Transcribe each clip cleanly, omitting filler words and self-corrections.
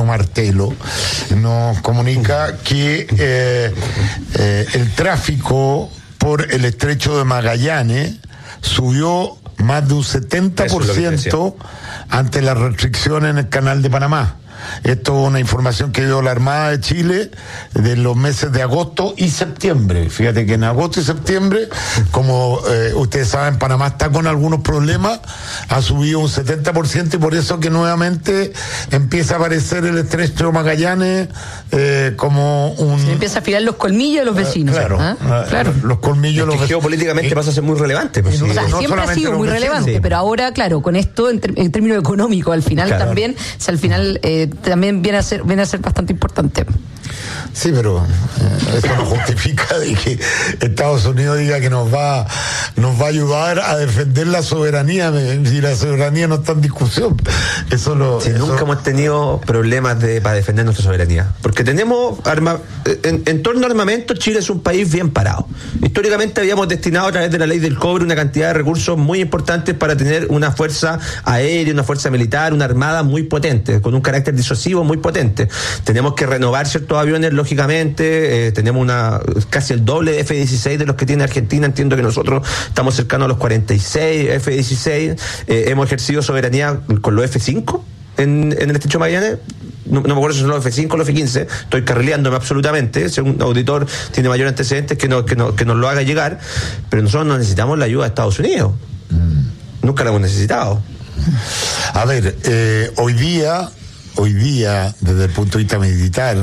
Martelo nos comunica que el tráfico por el estrecho de Magallanes subió más de un 70% ante las restricciones en el Canal de Panamá. Esto es una información que dio la Armada de Chile de los meses de agosto y septiembre. Fíjate que en agosto y septiembre, como ustedes saben, Panamá está con algunos problemas, ha subido un 70%, y por eso que nuevamente empieza a aparecer el estrecho Magallanes como un... Se empieza a afilar los colmillos de los vecinos. Claro. Los colmillos de los vecinos. Geopolíticamente pasa a ser muy relevante. Pues, o sea, no siempre ha sido muy relevante, pero ahora, claro, con esto, en términos económicos, al final también, si al final... también viene a ser bastante importante. Sí, pero eso no justifica de que Estados Unidos diga que nos va a ayudar a defender la soberanía, si la soberanía no está en discusión. Nunca hemos tenido problemas para defender nuestra soberanía, porque tenemos en torno a armamento. Chile es un país bien parado. Históricamente habíamos destinado a través de la ley del cobre una cantidad de recursos muy importantes para tener una fuerza aérea, una fuerza militar, una armada muy potente, con un carácter disuasivo muy potente. Tenemos que renovar ciertos aviones, lógicamente. Tenemos casi el doble de F-16 de los que tiene Argentina. Entiendo que nosotros estamos cercanos a los 46 F-16. Hemos ejercido soberanía con los F-5 en el estrecho Magallanes. No me acuerdo si son los F-5 o los F-15, estoy carrileándome absolutamente. Si un auditor tiene mayor antecedentes, que nos lo haga llegar. Pero nosotros no necesitamos la ayuda de Estados Unidos. Nunca la hemos necesitado. A ver, hoy día, desde el punto de vista militar,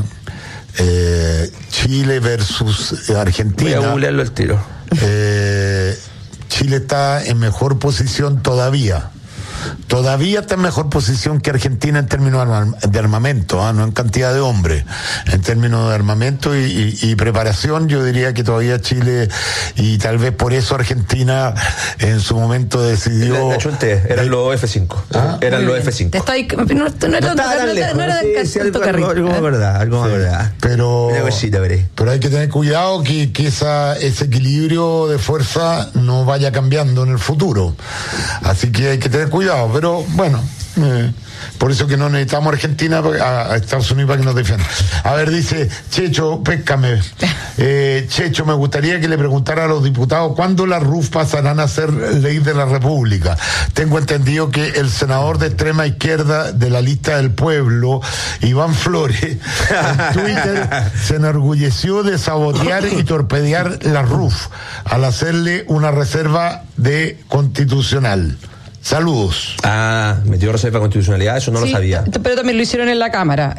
Chile versus Argentina. Voy a googlearlo al tiro. Chile está en mejor posición todavía. Todavía está en mejor posición que Argentina en términos de armamento, no en cantidad de hombres. En términos de armamento y preparación, yo diría que todavía Chile, y tal vez por eso Argentina en su momento decidió... Eran los F-5. Eran los F-5. No era algo más verdad. Pero hay que tener cuidado que ese equilibrio de fuerza no vaya cambiando en el futuro. Así que hay que tener cuidado. Pero bueno, por eso que no necesitamos Argentina a Estados Unidos para que nos defienda. A ver, dice Checho, péscame. Checho, me gustaría que le preguntara a los diputados cuándo las RUF pasarán a ser ley de la República. Tengo entendido que el senador de extrema izquierda de la Lista del Pueblo, Iván Flores, en Twitter se enorgulleció de sabotear y torpedear la RUF al hacerle una reserva de constitucional. Saludos. Metió reserva de constitucionalidad, eso no lo sabía. Pero también lo hicieron en la Cámara.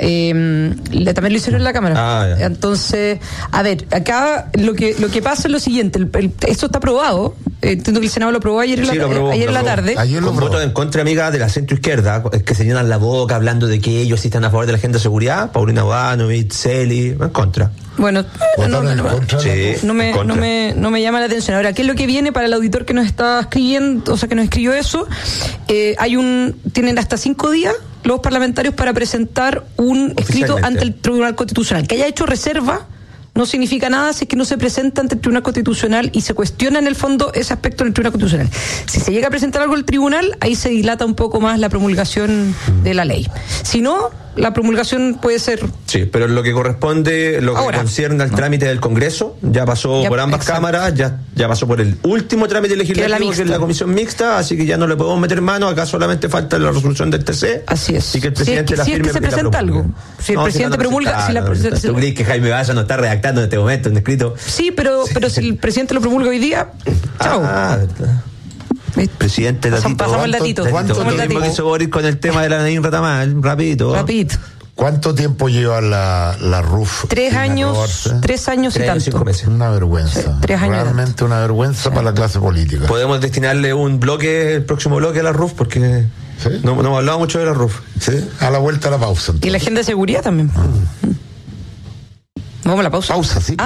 Entonces, a ver, acá lo que pasa es lo siguiente, esto está aprobado. Entiendo que el Senado lo aprobó ayer en la tarde. Con votos en contra, amiga, de la centroizquierda, que se llenan la boca hablando de que ellos sí están a favor de la agenda de seguridad. Paulina Bodanovich, Celi, en contra. Bueno, no me llama la atención. Ahora, ¿qué es lo que viene para el auditor que nos está escribiendo, o sea, que nos escribió eso? Tienen hasta 5 días los parlamentarios para presentar un escrito ante el Tribunal Constitucional. Que haya hecho reserva no significa nada si es que no se presenta ante el Tribunal Constitucional y se cuestiona en el fondo ese aspecto en el Tribunal Constitucional. Si se llega a presentar algo al tribunal, ahí se dilata un poco más la promulgación de la ley. Si no, la promulgación puede ser... Sí, pero lo que corresponde, que concierne al trámite del Congreso, ya pasó por ambas cámaras, ya pasó por el último trámite legislativo, que es la comisión mixta, así que ya no le podemos meter mano, acá solamente falta la resolución del TC. Así es. Y que el presidente si es que se presenta algo. Si el presidente promulga... ¿Tú crees que Jaime Valla no está redactando en este momento un escrito? Sí, pero si el presidente lo promulga hoy día, chao. Presidente Tatito. Pasamos el datito. ¿Cuánto tiempo quiso Boris con el tema de la Nadine Ratamal? Rapidito. ¿Cuánto tiempo lleva la RUF? 3 años. 3 años y tanto. 5 meses. Una vergüenza. Sí, 3 años. Realmente una vergüenza para la clase política. Podemos destinarle el próximo bloque a la RUF, porque no hemos hablado mucho de la RUF. Sí, a la vuelta a la pausa. Entonces. Y la agenda de seguridad también. Vamos a la pausa. Pausa, sí.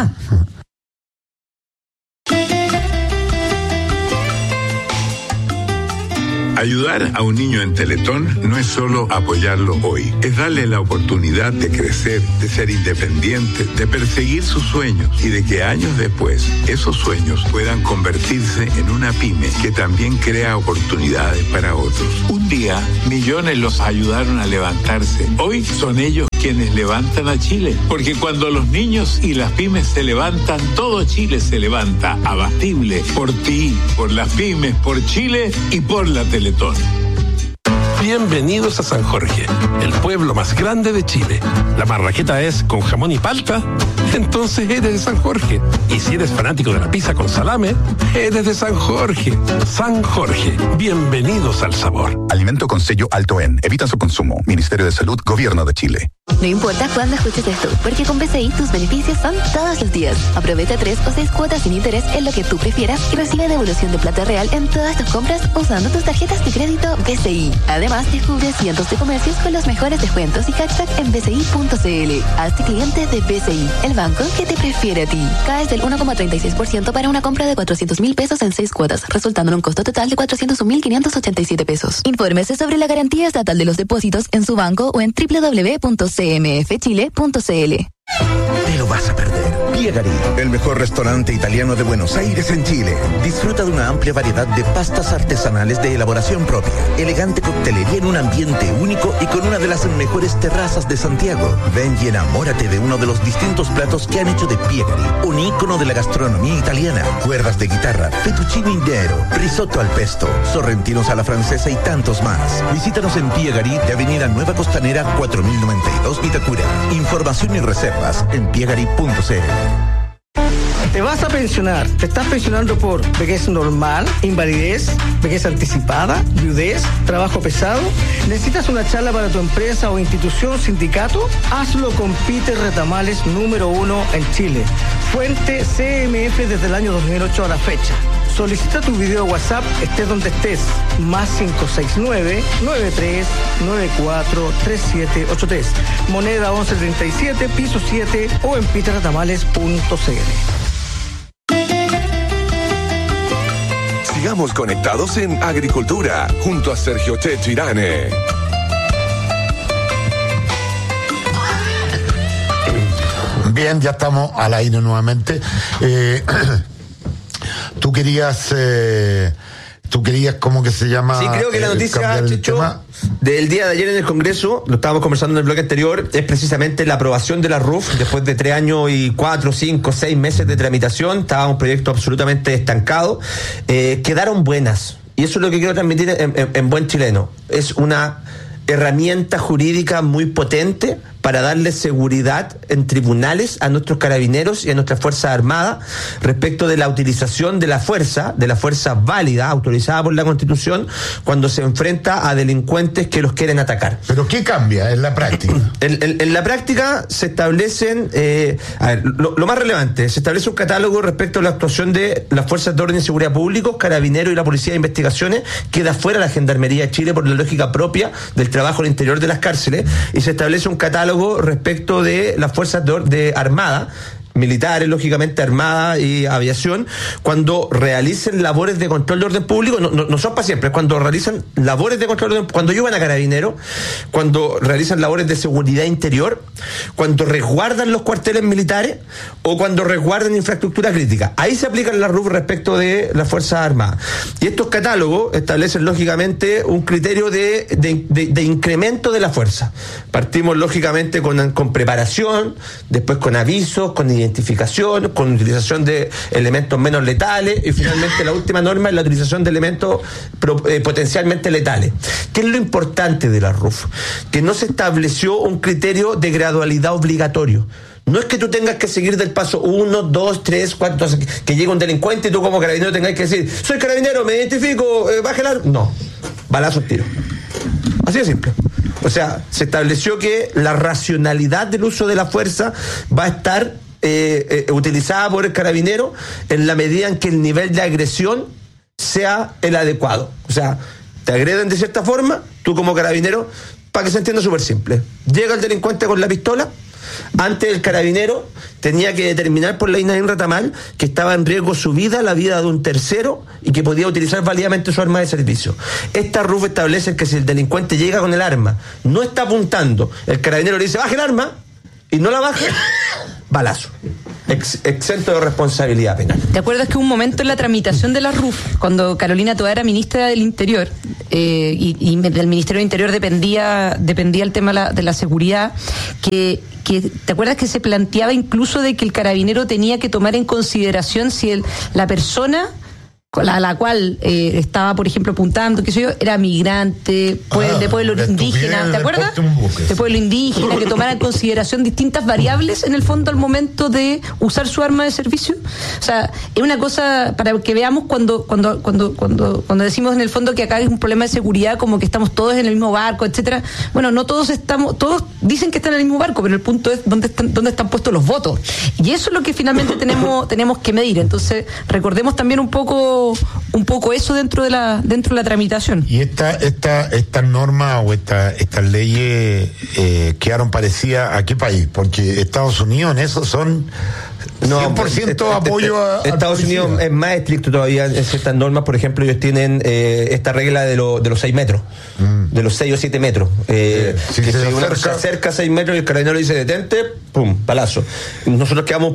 Ayudar a un niño en Teletón no es solo apoyarlo hoy, es darle la oportunidad de crecer, de ser independiente, de perseguir sus sueños y de que años después esos sueños puedan convertirse en una pyme que también crea oportunidades para otros. Un día, millones los ayudaron a levantarse. Hoy son ellos quienes levantan a Chile. Porque cuando los niños y las pymes se levantan, todo Chile se levanta. Abatible por ti, por las pymes, por Chile y por la Teletón. Bienvenidos a San Jorge, el pueblo más grande de Chile. La marraqueta es con jamón y palta, entonces eres de San Jorge. Y si eres fanático de la pizza con salame, eres de San Jorge. San Jorge, bienvenidos al sabor. Alimento con sello alto en. Evita su consumo. Ministerio de Salud, Gobierno de Chile. No importa cuándo escuches esto, porque con BCI tus beneficios son todos los días. Aprovecha 3 o 6 cuotas sin interés en lo que tú prefieras y recibe devolución de plata real en todas tus compras usando tus tarjetas de crédito BCI. Además, descubre cientos de comercios con los mejores descuentos y cashback en bci.cl. Hazte cliente de BCI, el banco que te prefiere a ti. Caes del 1,36% para una compra de 400,000 pesos en 6 cuotas, resultando en un costo total de 401,587 pesos. Infórmese sobre la garantía estatal de los depósitos en su banco o en www.cmfchile.cl. Te lo vas a perder. Piegari, el mejor restaurante italiano de Buenos Aires en Chile. Disfruta de una amplia variedad de pastas artesanales de elaboración propia, elegante coctelería en un ambiente único y con una de las mejores terrazas de Santiago. Ven y enamórate de uno de los distintos platos que han hecho de Piegari un ícono de la gastronomía italiana. Cuerdas de guitarra, fettuccine nero, risotto al pesto, sorrentinos a la francesa y tantos más. Visítanos en Piegari de Avenida Nueva Costanera 4092 Vitacura. Información y reservas en piegari.cl. Te vas a pensionar. ¿Te estás pensionando por vejez normal, invalidez, vejez anticipada, viudez, trabajo pesado? ¿Necesitas una charla para tu empresa o institución, sindicato? Hazlo con Peter Retamales, número 1 en Chile. Fuente CMF desde el año 2008 a la fecha. Solicita tu video WhatsApp, estés donde estés. Más 569-9394-3783. Moneda 1137, piso 7 o en peterretamales.cl. Sigamos conectados en Agricultura, junto a Sergio Chechirane. Bien, ya estamos al aire nuevamente. Tú querías, ¿cómo que se llama? Sí, creo que la noticia, Checho, del día de ayer en el Congreso, lo estábamos conversando en el bloque anterior, es precisamente la aprobación de la RUF después de 3 años y 4, 5, 6 meses de tramitación. Estaba un proyecto absolutamente estancado. Quedaron buenas. Y eso es lo que quiero transmitir en buen chileno. Es una herramienta jurídica muy potente para darle seguridad en tribunales a nuestros carabineros y a nuestras Fuerzas Armadas respecto de la utilización de la fuerza válida, autorizada por la Constitución, cuando se enfrenta a delincuentes que los quieren atacar. ¿Pero qué cambia en la práctica? En la práctica se establecen, lo más relevante, se establece un catálogo respecto a la actuación de las Fuerzas de Orden y Seguridad Públicos, Carabineros y la Policía de Investigaciones. Queda fuera la Gendarmería de Chile por la lógica propia del trabajo al interior de las cárceles, y se establece un catálogo respecto de las fuerzas de Armada, militares, lógicamente Armada y Aviación, cuando realicen labores de control de orden público, no son para siempre, cuando realizan labores de control de orden, cuando llevan a Carabineros, cuando realizan labores de seguridad interior, cuando resguardan los cuarteles militares o cuando resguardan infraestructura crítica. Ahí se aplican las RUF respecto de las Fuerzas Armadas. Y estos catálogos establecen lógicamente un criterio de incremento de la fuerza. Partimos lógicamente con preparación, después con avisos, con identificación, con utilización de elementos menos letales, y finalmente la última norma es la utilización de elementos potencialmente letales. ¿Qué es lo importante de la RUF? Que no se estableció un criterio de gradualidad obligatorio. No es que tú tengas que seguir del paso 1, 2, 3, 4, que llega un delincuente y tú como carabinero tengas que decir, soy carabinero, me identifico, baje el arma. No, balazo, tiro. Así de simple. O sea, se estableció que la racionalidad del uso de la fuerza va a estar utilizada por el carabinero en la medida en que el nivel de agresión sea el adecuado. O sea, te agreden de cierta forma, tú como carabinero, para que se entienda súper simple, llega el delincuente con la pistola, antes el carabinero tenía que determinar por ley Naim Retamal que estaba en riesgo su vida, la vida de un tercero, y que podía utilizar válidamente su arma de servicio. Esta RUF establece que si el delincuente llega con el arma, no está apuntando, el carabinero le dice baje el arma y no la baja, balazo. exento de responsabilidad penal. ¿Te acuerdas que hubo un momento en la tramitación de la RUF, cuando Carolina Toá era ministra del Interior, y del Ministerio del Interior dependía el tema de la seguridad, que ¿te acuerdas que se planteaba incluso de que el carabinero tenía que tomar en consideración si la persona a la cual estaba, por ejemplo, apuntando, qué sé yo, era migrante, de pueblo indígena, ¿te acuerdas? De pueblo indígena, que tomara en consideración distintas variables en el fondo al momento de usar su arma de servicio? O sea, es una cosa para que veamos cuando decimos en el fondo que acá hay un problema de seguridad, como que estamos todos en el mismo barco, etcétera. Bueno, no todos todos dicen que están en el mismo barco, pero el punto es dónde están puestos los votos. Y eso es lo que finalmente tenemos que medir. Entonces, recordemos también un poco eso dentro de la tramitación. Y estas normas o estas leyes quedaron parecidas a qué país, porque Estados Unidos en eso son 100% apoyo a Estados Unidos es más estricto todavía en ciertas normas. Por ejemplo, ellos tienen esta regla de los 6 metros, de los 6 o 7 metros, que si se acerca a 6 metros y el carabinero dice detente, pum, palazo. Nosotros quedamos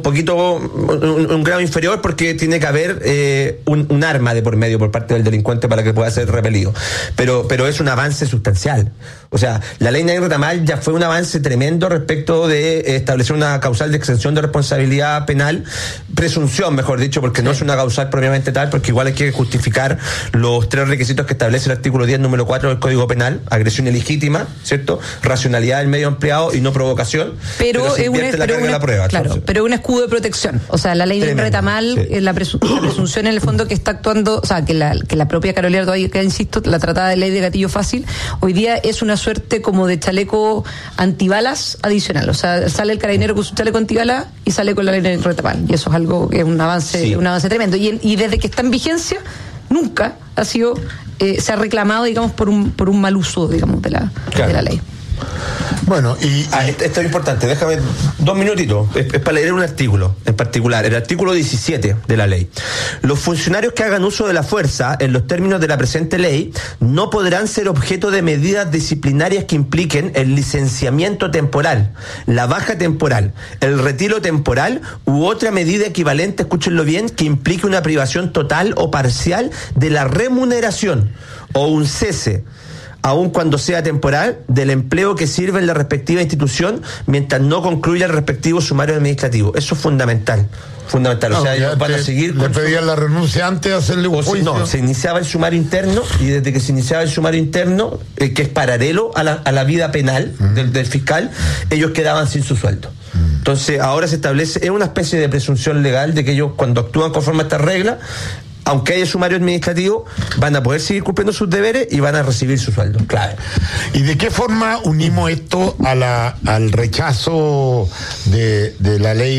un grado inferior porque tiene que haber un arma de por medio por parte del delincuente para que pueda ser repelido, pero es un avance sustancial. O sea, la ley Nair Retamal ya fue un avance tremendo respecto de establecer una causal de exención de responsabilidad penal, presunción, mejor dicho, porque no es una causal propiamente tal, porque igual hay que justificar los 3 requisitos que establece el artículo 10, número 4 del Código Penal: agresión ilegítima, ¿cierto?, racionalidad del medio empleado y no provocación. Pero es una prueba. Claro, pero un escudo de protección. O sea, la ley Nair Retamal, sí, la presunción en el fondo que está actuando, o sea, que la propia Carolina Toá, que insisto, la tratada de ley de gatillo fácil, hoy día es una suerte como de chaleco antibalas adicional. O sea, sale el carabinero con su chaleco antibalas y sale con la ley Nair Retamal. Y eso es algo que es un avance tremendo. Y desde que está en vigencia, nunca ha sido, se ha reclamado, digamos, por un mal uso, digamos, de la ley. Bueno, esto es importante, déjame 2 minutitos, es para leer un artículo en particular, el artículo 17 de la ley. Los funcionarios que hagan uso de la fuerza en los términos de la presente ley no podrán ser objeto de medidas disciplinarias que impliquen el licenciamiento temporal, la baja temporal, el retiro temporal u otra medida equivalente, escúchenlo bien, que implique una privación total o parcial de la remuneración o un cese, aun cuando sea temporal, del empleo que sirve en la respectiva institución mientras no concluya el respectivo sumario administrativo. Eso es fundamental. O sea, ellos van a seguir. ¿Le pedían la renuncia antes de hacerle un juicio? No, se iniciaba el sumario interno, y desde que se iniciaba el sumario interno, que es paralelo a la vida penal del fiscal, ellos quedaban sin su sueldo. Entonces, ahora se establece, es una especie de presunción legal de que ellos, cuando actúan conforme a esta regla, aunque haya sumario administrativo, van a poder seguir cumpliendo sus deberes y van a recibir su sueldo. Claro. ¿Y de qué forma unimos esto al rechazo de la ley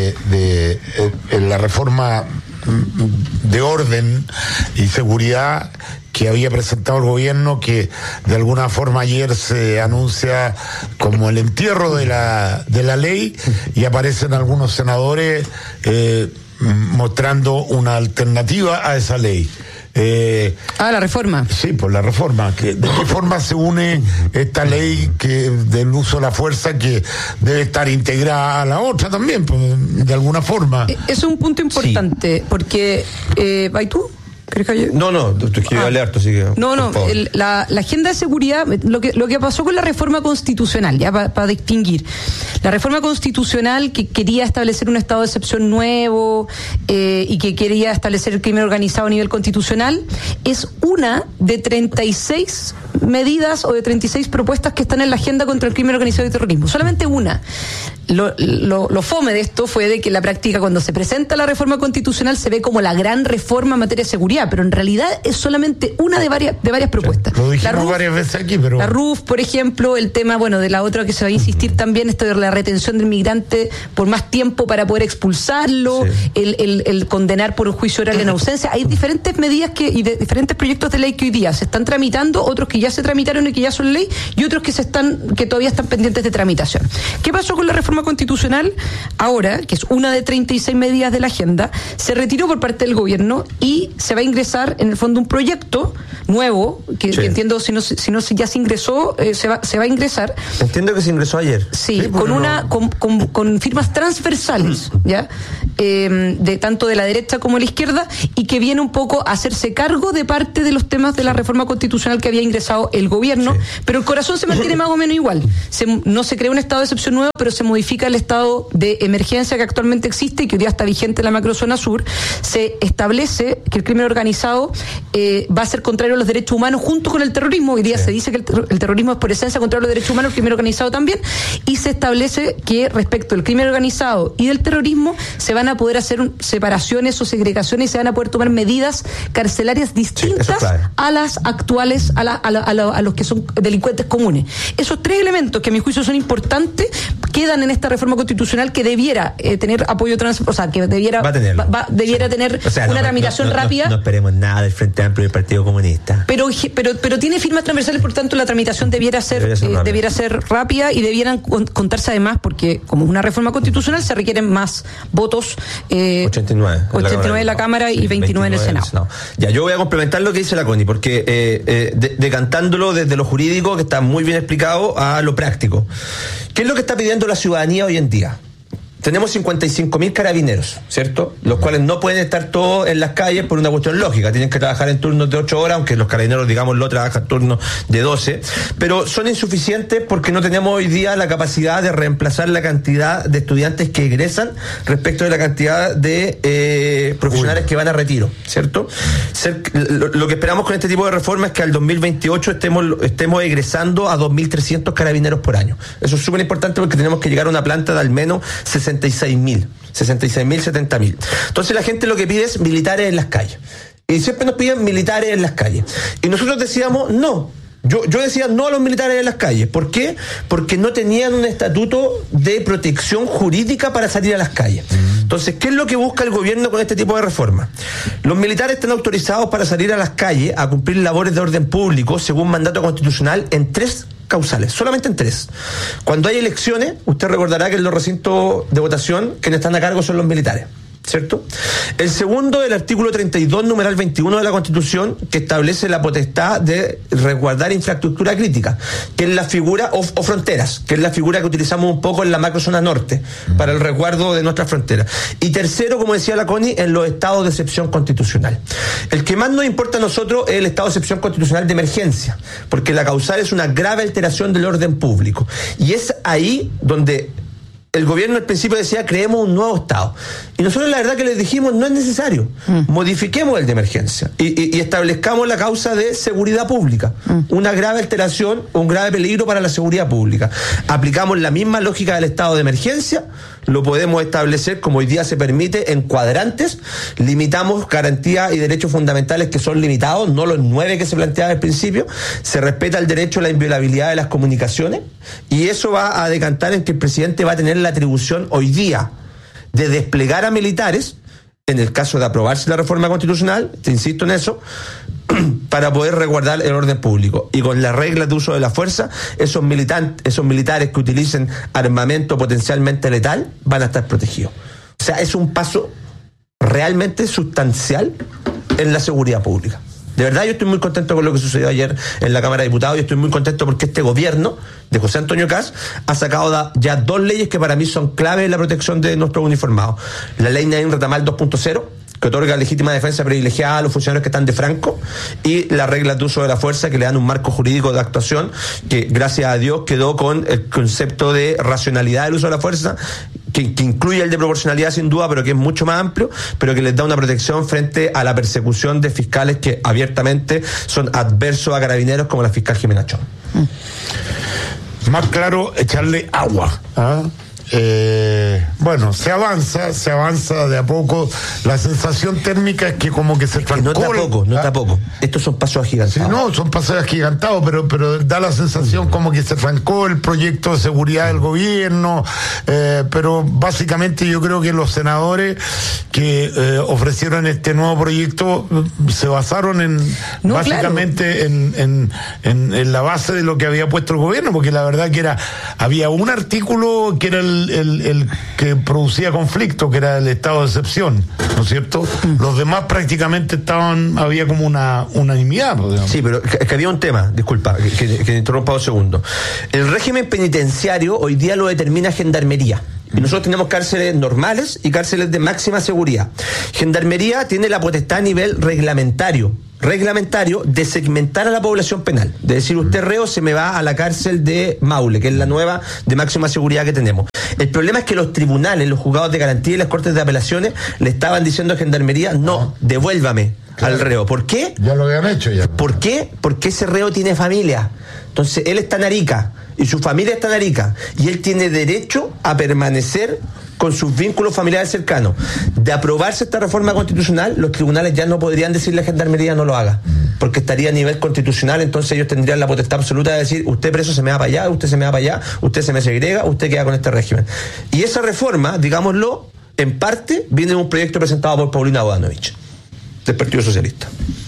de la reforma de orden y seguridad que había presentado el gobierno, que de alguna forma ayer se anuncia como el entierro de la ley, y aparecen algunos senadores mostrando una alternativa a esa ley? La reforma. Sí, pues la reforma. ¿De qué forma se une esta ley del uso de la fuerza, que debe estar integrada a la otra también, pues, de alguna forma? Es un punto importante, porque ¿vas tú? No, tú quieres hablar harto, así que. No, la agenda de seguridad, lo que pasó con la reforma constitucional, ya para distinguir. La reforma constitucional, que quería establecer un estado de excepción nuevo y que quería establecer el crimen organizado a nivel constitucional, es una de 36 medidas o de 36 propuestas que están en la agenda contra el crimen organizado y terrorismo. Solamente una. Lo fome de esto fue de que en la práctica, cuando se presenta la reforma constitucional, se ve como la gran reforma en materia de seguridad, pero en realidad es solamente una de varias propuestas. Lo dijimos varias veces aquí, pero... La RUF, por ejemplo, el tema, de la otra que se va a insistir también, esto de la retención del migrante por más tiempo para poder expulsarlo, el condenar por un juicio oral en ausencia. Hay diferentes medidas y diferentes proyectos de ley que hoy día se están tramitando, otros que ya se tramitaron y que ya son ley, y otros que todavía están pendientes de tramitación. ¿Qué pasó con la reforma reforma constitucional, ahora, que es una de 36 medidas de la agenda, se retiró por parte del gobierno y se va a ingresar en el fondo un proyecto nuevo, que entiendo si ya se ingresó, se va a ingresar. Entiendo que se ingresó ayer. Sí, con firmas transversales, ¿ya? De tanto de la derecha como de la izquierda, y que viene un poco a hacerse cargo de parte de los temas de la reforma constitucional que había ingresado el gobierno, pero el corazón se mantiene más o menos igual. No se crea un estado de excepción nuevo, pero se modifica el estado de emergencia que actualmente existe y que hoy día está vigente en la macrozona sur. Se establece que el crimen organizado va a ser contrario a los derechos humanos junto con el terrorismo. Hoy día se dice que el terrorismo es por esencia contrario a los derechos humanos, el crimen organizado también, y se establece que respecto al crimen organizado y del terrorismo se van a poder hacer separaciones o segregaciones y se van a poder tomar medidas carcelarias distintas a las actuales, a los que son delincuentes comunes. Esos tres elementos, que a mi juicio son importantes, quedan en esta reforma constitucional que debiera tener apoyo que debiera tener una tramitación rápida. No esperemos nada del Frente Amplio y del Partido Comunista. Pero tiene firmas transversales, por tanto la tramitación debiera ser rápida y debieran contarse además, porque como es una reforma constitucional se requieren más votos, 89 en la Cámara y 29 en el Senado. Ya, yo voy a complementar lo que dice la Connie, porque decantándolo desde lo jurídico, que está muy bien explicado, a lo práctico. ¿Qué es lo que está pidiendo la ciudadanía hoy en día? Tenemos 55.000 carabineros, ¿cierto? Los cuales no pueden estar todos en las calles por una cuestión lógica. Tienen que trabajar en turnos de 8 horas, aunque los carabineros, digámoslo, trabajan turnos de 12. Pero son insuficientes porque no tenemos hoy día la capacidad de reemplazar la cantidad de estudiantes que egresan respecto de la cantidad de profesionales que van a retiro, ¿cierto? Lo que esperamos con este tipo de reforma es que al 2028 estemos egresando a 2.300 carabineros por año. Eso es súper importante porque tenemos que llegar a una planta de al menos 66.000, 70.000. Entonces la gente lo que pide es militares en las calles. Y siempre nos piden militares en las calles. Y nosotros decíamos no. Yo decía no a los militares en las calles. ¿Por qué? Porque no tenían un estatuto de protección jurídica para salir a las calles. Entonces, ¿qué es lo que busca el gobierno con este tipo de reforma? Los militares están autorizados para salir a las calles a cumplir labores de orden público según mandato constitucional en 3 causales, solamente en 3. Cuando hay elecciones, usted recordará que en los recintos de votación quienes están a cargo son los militares, ¿cierto? El segundo, el artículo 32, numeral 21 de la Constitución, que establece la potestad de resguardar infraestructura crítica, que es la figura, o fronteras, que es la figura que utilizamos un poco en la macrozona norte, para el resguardo de nuestras fronteras. Y tercero, como decía la Connie, en los estados de excepción constitucional. El que más nos importa a nosotros es el estado de excepción constitucional de emergencia, porque la causal es una grave alteración del orden público. Y es ahí donde el gobierno al principio decía creemos un nuevo estado, y nosotros la verdad que les dijimos no es necesario, modifiquemos el de emergencia y establezcamos la causa de seguridad pública, una grave alteración, un grave peligro para la seguridad pública. Aplicamos la misma lógica del estado de emergencia, lo podemos establecer como hoy día se permite en cuadrantes, limitamos garantías y derechos fundamentales que son limitados, no los 9 que se planteaba al principio, se respeta el derecho a la inviolabilidad de las comunicaciones, y eso va a decantar en que el presidente va a tener la atribución hoy día de desplegar a militares, en el caso de aprobarse la reforma constitucional, te insisto en eso, para poder resguardar el orden público. Y con las reglas de uso de la fuerza, esos militares que utilicen armamento potencialmente letal van a estar protegidos. O sea, es un paso realmente sustancial en la seguridad pública. De verdad, yo estoy muy contento con lo que sucedió ayer en la Cámara de Diputados, y estoy muy contento porque este gobierno de José Antonio Kast ha sacado ya 2 leyes que para mí son clave en la protección de nuestros uniformados. La ley Nadine Retamal 2.0, que otorga legítima defensa privilegiada a los funcionarios que están de franco, y las reglas de uso de la fuerza que le dan un marco jurídico de actuación que, gracias a Dios, quedó con el concepto de racionalidad del uso de la fuerza, que incluye el de proporcionalidad sin duda, pero que es mucho más amplio, pero que les da una protección frente a la persecución de fiscales que abiertamente son adversos a carabineros, como la fiscal Jimena Chong. Más claro, echarle agua. bueno, se avanza de a poco. La sensación térmica es que como que se trancó. No está poco. Estos son pasos agigantados. Sí, no, son pasos agigantados, pero da la sensación como que se trancó el proyecto de seguridad del gobierno, pero básicamente yo creo que los senadores que ofrecieron este nuevo proyecto se basaron básicamente en la base de lo que había puesto el gobierno, porque la verdad que había un artículo que era el que producía conflicto, que era el estado de excepción, ¿no es cierto? Los demás prácticamente había como una unanimidad, digamos. Sí, pero que había un tema, disculpa, que interrumpa un segundo. El régimen penitenciario hoy día lo determina Gendarmería. Y nosotros tenemos cárceles normales y cárceles de máxima seguridad. Gendarmería tiene la potestad a nivel reglamentario de segmentar a la población penal. De decir, usted reo se me va a la cárcel de Maule, que es la nueva de máxima seguridad que tenemos. El problema es que los tribunales, los juzgados de garantía y las cortes de apelaciones le estaban diciendo a Gendarmería, no, devuélvame al reo. ¿Por qué? Ya lo habían hecho ya. ¿Por qué? Porque ese reo tiene familia. Entonces, él está en Arica y su familia está en Arica y él tiene derecho a permanecer con sus vínculos familiares cercanos. De aprobarse esta reforma constitucional, los tribunales ya no podrían decirle a Gendarmería no lo haga, porque estaría a nivel constitucional, entonces ellos tendrían la potestad absoluta de decir, usted preso se me va para allá, usted se me va para allá, usted se me segrega, usted queda con este régimen. Y esa reforma, digámoslo, en parte viene de un proyecto presentado por Paulina Bodanovich, del Partido Socialista.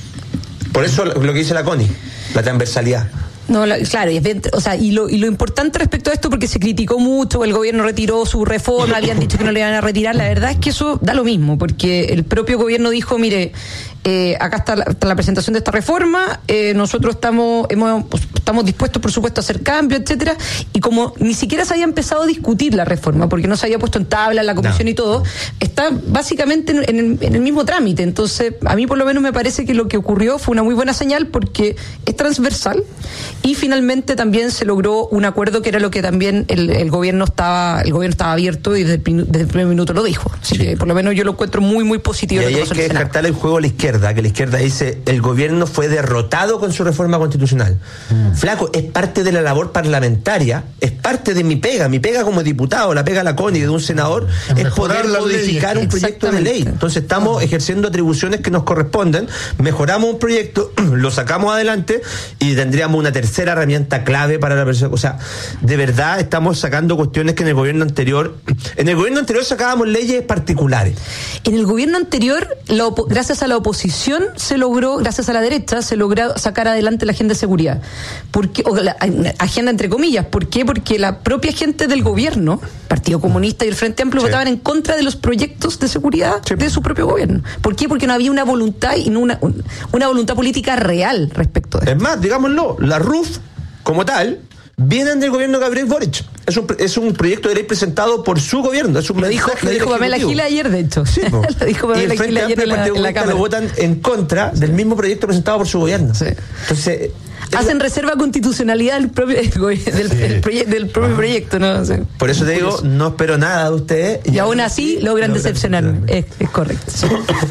Por eso lo que dice la CONI, la transversalidad. No, claro, y lo importante respecto a esto, porque se criticó mucho, el gobierno retiró su reforma, habían dicho que no le iban a retirar, la verdad es que eso da lo mismo, porque el propio gobierno dijo, mire, acá está la presentación de esta reforma, nosotros estamos dispuestos, por supuesto, a hacer cambios, etcétera, y como ni siquiera se había empezado a discutir la reforma, porque no se había puesto en tabla en la comisión y todo, está básicamente en el mismo trámite. Entonces, a mí por lo menos me parece que lo que ocurrió fue una muy buena señal, porque es transversal. Y finalmente también se logró un acuerdo que era lo que también el gobierno estaba abierto y desde el primer minuto lo dijo. Así que por lo menos yo lo encuentro muy, muy positivo. Y ahí hay que descartar el juego a la izquierda, que la izquierda dice el gobierno fue derrotado con su reforma constitucional. Flaco, es parte de la labor parlamentaria, es parte de mi pega como diputado, la pega de la CONI de un senador, es poder modificar un proyecto de ley. Entonces estamos ejerciendo atribuciones que nos corresponden, mejoramos un proyecto, lo sacamos adelante y tendríamos una tercera herramienta clave para la persona. O sea, de verdad estamos sacando cuestiones que en el gobierno anterior sacábamos leyes particulares. En el gobierno anterior, gracias a la oposición gracias a la derecha, se logró sacar adelante la agenda de seguridad. Agenda entre comillas. ¿Por qué? Porque la propia gente del gobierno, Partido Comunista y el Frente Amplio, votaban en contra de los proyectos de seguridad de su propio gobierno. ¿Por qué? Porque no había una voluntad y no una voluntad política real respecto a esto. Es más, digámoslo, la RUF como tal vienen del gobierno de Gabriel Boric. Es un proyecto de ley presentado por su gobierno. Lo dijo Pamela Gil ayer, de hecho. Sí, lo dijo Pamela Gil ayer en la Cámara. Lo votan en contra del mismo proyecto presentado por su gobierno. Sí. Entonces, hacen reserva de constitucionalidad del propio proyecto, ¿no? Sí. Por eso te digo, no espero nada de ustedes. Y aún así logran decepcionarme. Es correcto. Sí.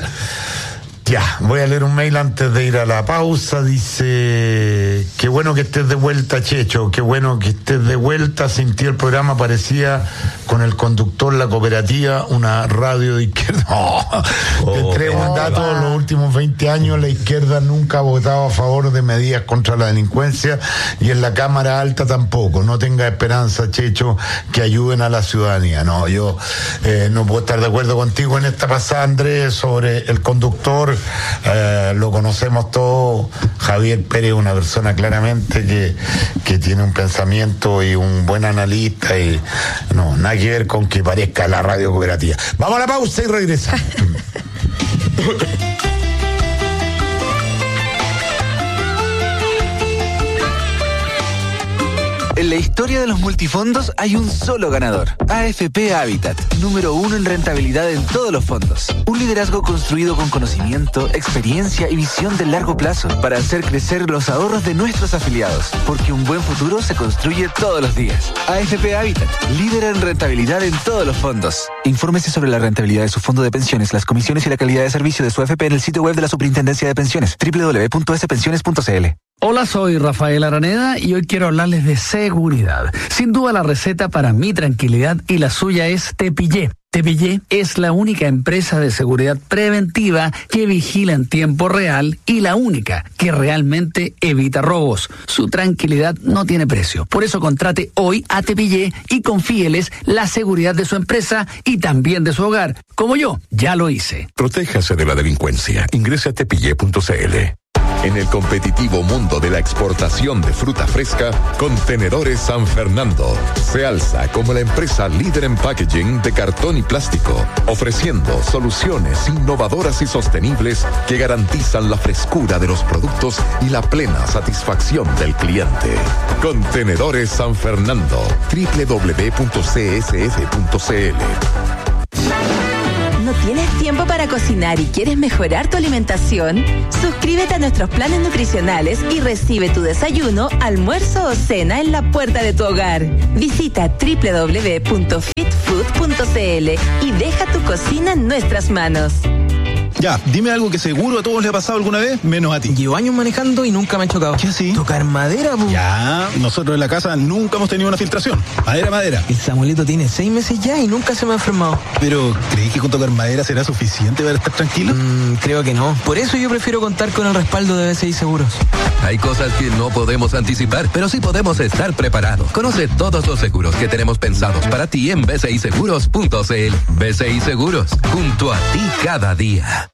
Ya, voy a leer un mail antes de ir a la pausa. Dice, qué bueno que estés de vuelta, Checho, qué bueno que estés de vuelta. Sin ti el programa parecía con el conductor La Cooperativa, una radio de izquierda. Te traigo un dato, en los últimos 20 años la izquierda nunca ha votado a favor de medidas contra la delincuencia y en la Cámara Alta tampoco. No tenga esperanza, Checho, que ayuden a la ciudadanía. No, yo no puedo estar de acuerdo contigo en esta pasada, Andrés, sobre el conductor. Lo conocemos todos. Javier Pérez es una persona claramente que tiene un pensamiento y un buen analista y no, nada que ver con que parezca la radio cooperativa. Vamos a la pausa y regresamos. En la historia de los multifondos hay un solo ganador. AFP Habitat, número 1 en rentabilidad en todos los fondos. Un liderazgo construido con conocimiento, experiencia y visión de largo plazo para hacer crecer los ahorros de nuestros afiliados. Porque un buen futuro se construye todos los días. AFP Habitat, líder en rentabilidad en todos los fondos. Infórmese sobre la rentabilidad de su fondo de pensiones, las comisiones y la calidad de servicio de su AFP en el sitio web de la Superintendencia de Pensiones, www.spensiones.cl. Hola, soy Rafael Araneda y hoy quiero hablarles de seguridad. Sin duda la receta para mi tranquilidad y la suya es Tepillé. Tepillé es la única empresa de seguridad preventiva que vigila en tiempo real y la única que realmente evita robos. Su tranquilidad no tiene precio. Por eso contrate hoy a Tepillé y confíeles la seguridad de su empresa y también de su hogar. Como yo, ya lo hice. Protéjase de la delincuencia. Ingrese a tepillé.cl. En el competitivo mundo de la exportación de fruta fresca, Contenedores San Fernando se alza como la empresa líder en packaging de cartón y plástico, ofreciendo soluciones innovadoras y sostenibles que garantizan la frescura de los productos y la plena satisfacción del cliente. Contenedores San Fernando, www.csf.cl. ¿No tienes tiempo para cocinar y quieres mejorar tu alimentación? Suscríbete a nuestros planes nutricionales y recibe tu desayuno, almuerzo o cena en la puerta de tu hogar. Visita www.fitfood.cl y deja tu cocina en nuestras manos. Ya, dime algo que seguro a todos les ha pasado alguna vez, menos a ti. Llevo años manejando y nunca me he chocado. ¿Qué así? Tocar madera, po. Ya, nosotros en la casa nunca hemos tenido una filtración. Madera. El Samuelito tiene 6 meses ya y nunca se me ha enfermado. Pero, ¿crees que con tocar madera será suficiente para estar tranquilo? Creo que no. Por eso yo prefiero contar con el respaldo de BCI Seguros. Hay cosas que no podemos anticipar, pero sí podemos estar preparados. Conoce todos los seguros que tenemos pensados para ti en bciseguros.cl. BCI Seguros, junto a ti cada día.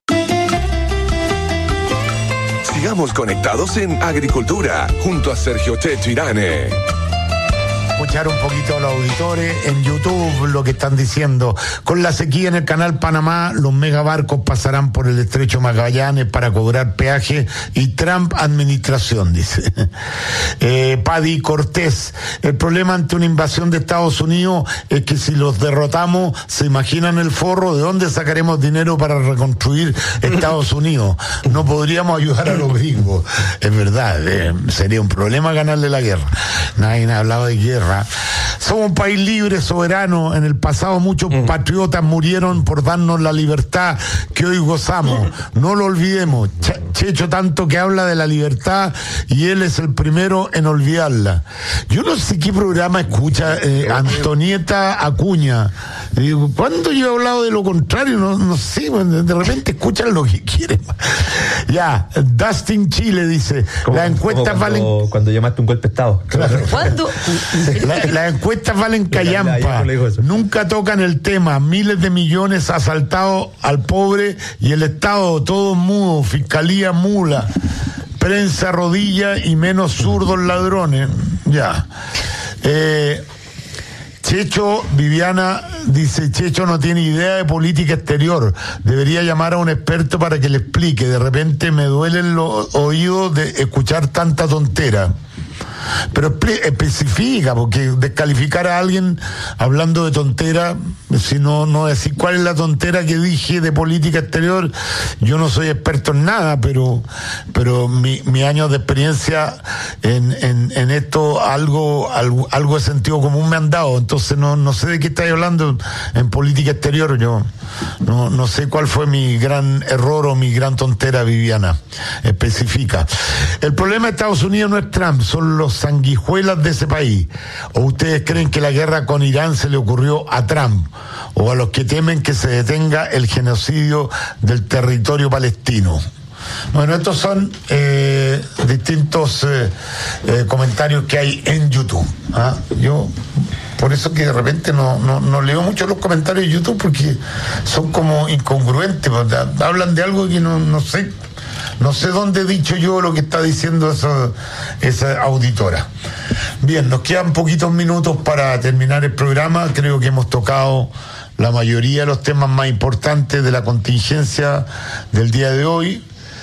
Sigamos conectados en Agricultura, junto a Sergio Checho Irane. Escuchar un poquito a los auditores en YouTube lo que están diciendo. Con la sequía en el canal Panamá, los megabarcos pasarán por el estrecho Magallanes para cobrar peaje y Trump administración, dice. Paddy Cortés, el problema ante una invasión de Estados Unidos es que si los derrotamos, ¿se imaginan el forro? ¿De dónde sacaremos dinero para reconstruir Estados Unidos? No podríamos ayudar a los gringos. Es verdad, sería un problema ganarle la guerra. Nadie ha hablado de guerra. Somos un país libre, soberano. En el pasado muchos patriotas murieron por darnos la libertad que hoy gozamos. No lo olvidemos. Checho tanto que habla de la libertad y él es el primero en olvidarla. Yo no sé qué programa escucha Antonieta Acuña. Digo, ¿cuándo yo he hablado de lo contrario? No sé, de repente escuchan lo que quieren. Ya, Dustin Chile dice, las encuestas valen... Cuando llamaste un golpe de Estado. Claro. ¿Cuándo? Las encuestas valen callampa, nunca tocan el tema. Miles de millones asaltados al pobre y el Estado todo mudo, fiscalía mula, prensa rodilla y menos zurdos ladrones. Ya. Checho, Viviana dice, Checho no tiene idea de política exterior, debería llamar a un experto para que le explique, de repente me duelen los oídos de escuchar tanta tontera. Pero especifica, porque descalificar a alguien hablando de tontera, si no decir cuál es la tontera que dije de política exterior, yo no soy experto en nada, pero mi años de experiencia en esto, algo de sentido común me han dado, entonces no sé de qué estáis hablando en política exterior, yo no sé cuál fue mi gran error o mi gran tontera, Viviana, especifica. El problema de Estados Unidos no es Trump, son los sanguijuelas de ese país. ¿O ustedes creen que la guerra con Irán se le ocurrió a Trump o a los que temen que se detenga el genocidio del territorio palestino? Bueno, estos son distintos comentarios que hay en YouTube. Yo por eso que de repente no leo mucho los comentarios de YouTube, porque son como incongruentes, hablan de algo que no sé dónde he dicho yo lo que está diciendo esa auditora. Bien, nos quedan poquitos minutos para terminar el programa. Creo que hemos tocado la mayoría de los temas más importantes de la contingencia del día de hoy.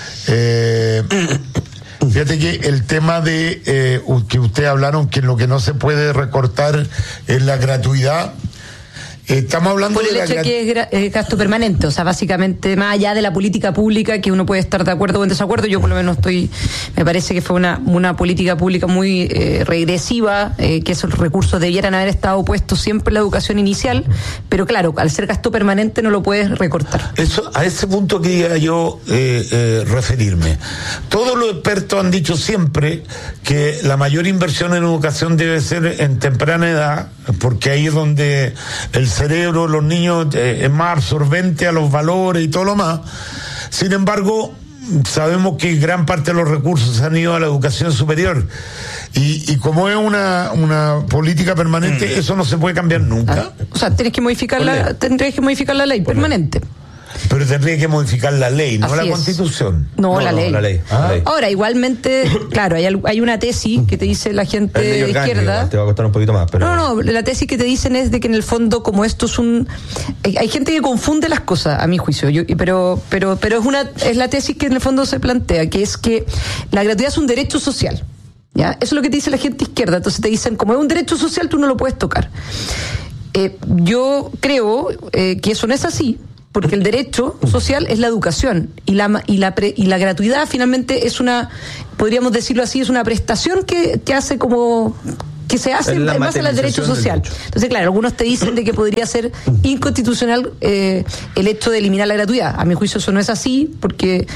Fíjate que el tema de que ustedes hablaron, que lo que no se puede recortar es la gratuidad. Estamos hablando por el hecho de que es gasto permanente, o sea, básicamente más allá de la política pública, que uno puede estar de acuerdo o en desacuerdo, yo por lo menos me parece que fue una política pública muy regresiva, que esos recursos debieran haber estado puestos siempre en la educación inicial, pero claro, al ser gasto permanente no lo puedes recortar. A ese punto quería yo referirme. Todos los expertos han dicho siempre que la mayor inversión en educación debe ser en temprana edad, porque ahí es donde el cerebro, los niños, es más absorbente a los valores y todo lo más. Sin embargo, sabemos que gran parte de los recursos han ido a la educación superior y como es una política permanente, eso no se puede cambiar nunca. O sea, tendrías que modificar la ley permanente. Pero tendría que modificar la ley, no la Constitución. No, la ley. Ahora, igualmente, claro, hay una tesis que te dice la gente de izquierda. Te va a costar un poquito más, pero... No, la tesis que te dicen es de que en el fondo, como esto es hay gente que confunde las cosas, a mi juicio, pero es la tesis que en el fondo se plantea, que es que la gratuidad es un derecho social. ¿Ya? Eso es lo que te dice la gente izquierda. Entonces te dicen, como es un derecho social, tú no lo puedes tocar. Yo creo que eso no es así, porque el derecho social es la educación y la gratuidad finalmente es podríamos decirlo así, es una prestación que hace como que se hace en base al derecho social. Entonces, claro, algunos te dicen de que podría ser inconstitucional el hecho de eliminar la gratuidad. A mi juicio eso no es así, porque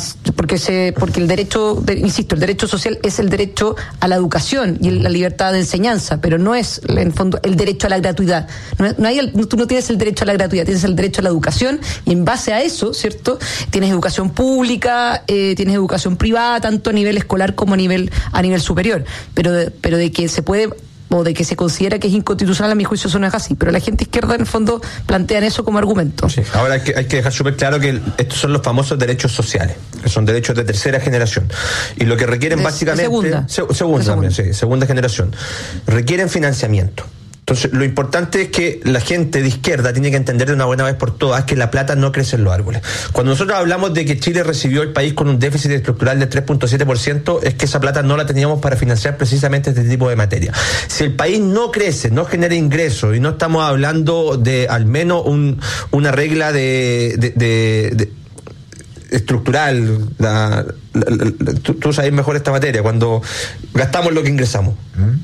el derecho, insisto, el derecho social es el derecho a la educación y la libertad de enseñanza, pero no es, en el fondo, el derecho a la gratuidad. Tú no tienes el derecho a la gratuidad, tienes el derecho a la educación, y en base a eso, ¿cierto? Tienes educación pública, tienes educación privada, tanto a nivel escolar como a nivel superior, pero de que se puede o de que se considera que es inconstitucional, a mi juicio eso no es así, pero la gente izquierda en el fondo plantean eso como argumento. Sí. Ahora hay que dejar súper claro que estos son los famosos derechos sociales, que son derechos de tercera generación, y lo que requieren básicamente segunda generación, requieren financiamiento. Entonces, lo importante es que la gente de izquierda tiene que entender de una buena vez por todas que la plata no crece en los árboles. Cuando nosotros hablamos de que Chile recibió el país con un déficit estructural del 3.7%, es que esa plata no la teníamos para financiar precisamente este tipo de materia. Si el país no crece, no genera ingresos, y no estamos hablando de al menos una regla de estructural, tú sabes mejor esta materia, cuando gastamos lo que ingresamos,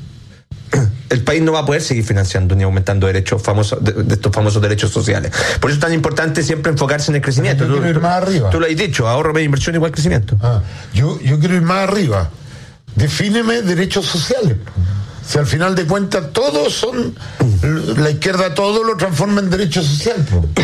el país no va a poder seguir financiando ni aumentando derechos famosos de estos famosos derechos sociales. Por eso es tan importante siempre enfocarse en el crecimiento. Yo quiero ir más arriba. Tú lo has dicho, ahorro, media inversión igual crecimiento. Yo quiero ir más arriba. Defíneme derechos sociales. Si al final de cuentas todos son, la izquierda todo lo transforma en derechos sociales.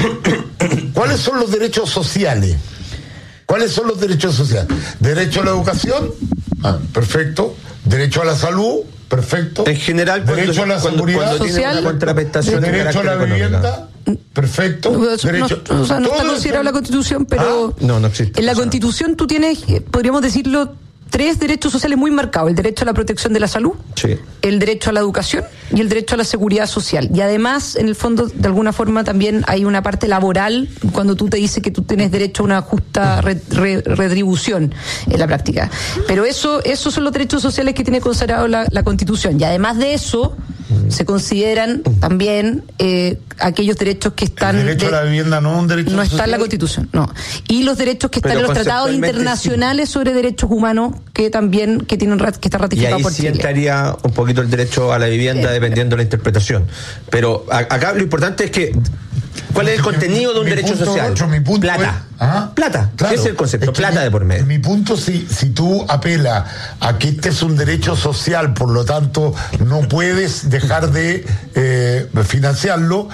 ¿Cuáles son los derechos sociales? ¿Cuáles son los derechos sociales? Derecho a la educación, perfecto. Derecho a la salud, perfecto. En general, derecho a la seguridad social, una contraprestación, derecho a la vivienda, perfecto. No está considerado en la Constitución, pero no existe. En la Constitución tú tienes, podríamos decirlo, 3 derechos sociales muy marcados: el derecho a la protección de la salud, el derecho a la educación y el derecho a la seguridad social. Y además, en el fondo, de alguna forma también hay una parte laboral, cuando tú te dices que tú tienes derecho a una justa retribución en la práctica. Pero esos son los derechos sociales que tiene consagrado la Constitución. Y además de eso, se consideran también aquellos derechos que están... El derecho a la vivienda no es un derecho social. No está en la Constitución, no. Y los derechos que están en los tratados internacionales sobre derechos humanos, que también que está ratificado por Chile. Y ahí sí entraría un poquito el derecho a la vivienda, dependiendo de la interpretación. Pero acá lo importante es que ¿cuál es el contenido de un derecho social? Plata. Plata. Claro, ese es el concepto. Plata de por medio. Mi punto, si tú apelas a que este es un derecho social, por lo tanto no puedes dejar de financiarlo,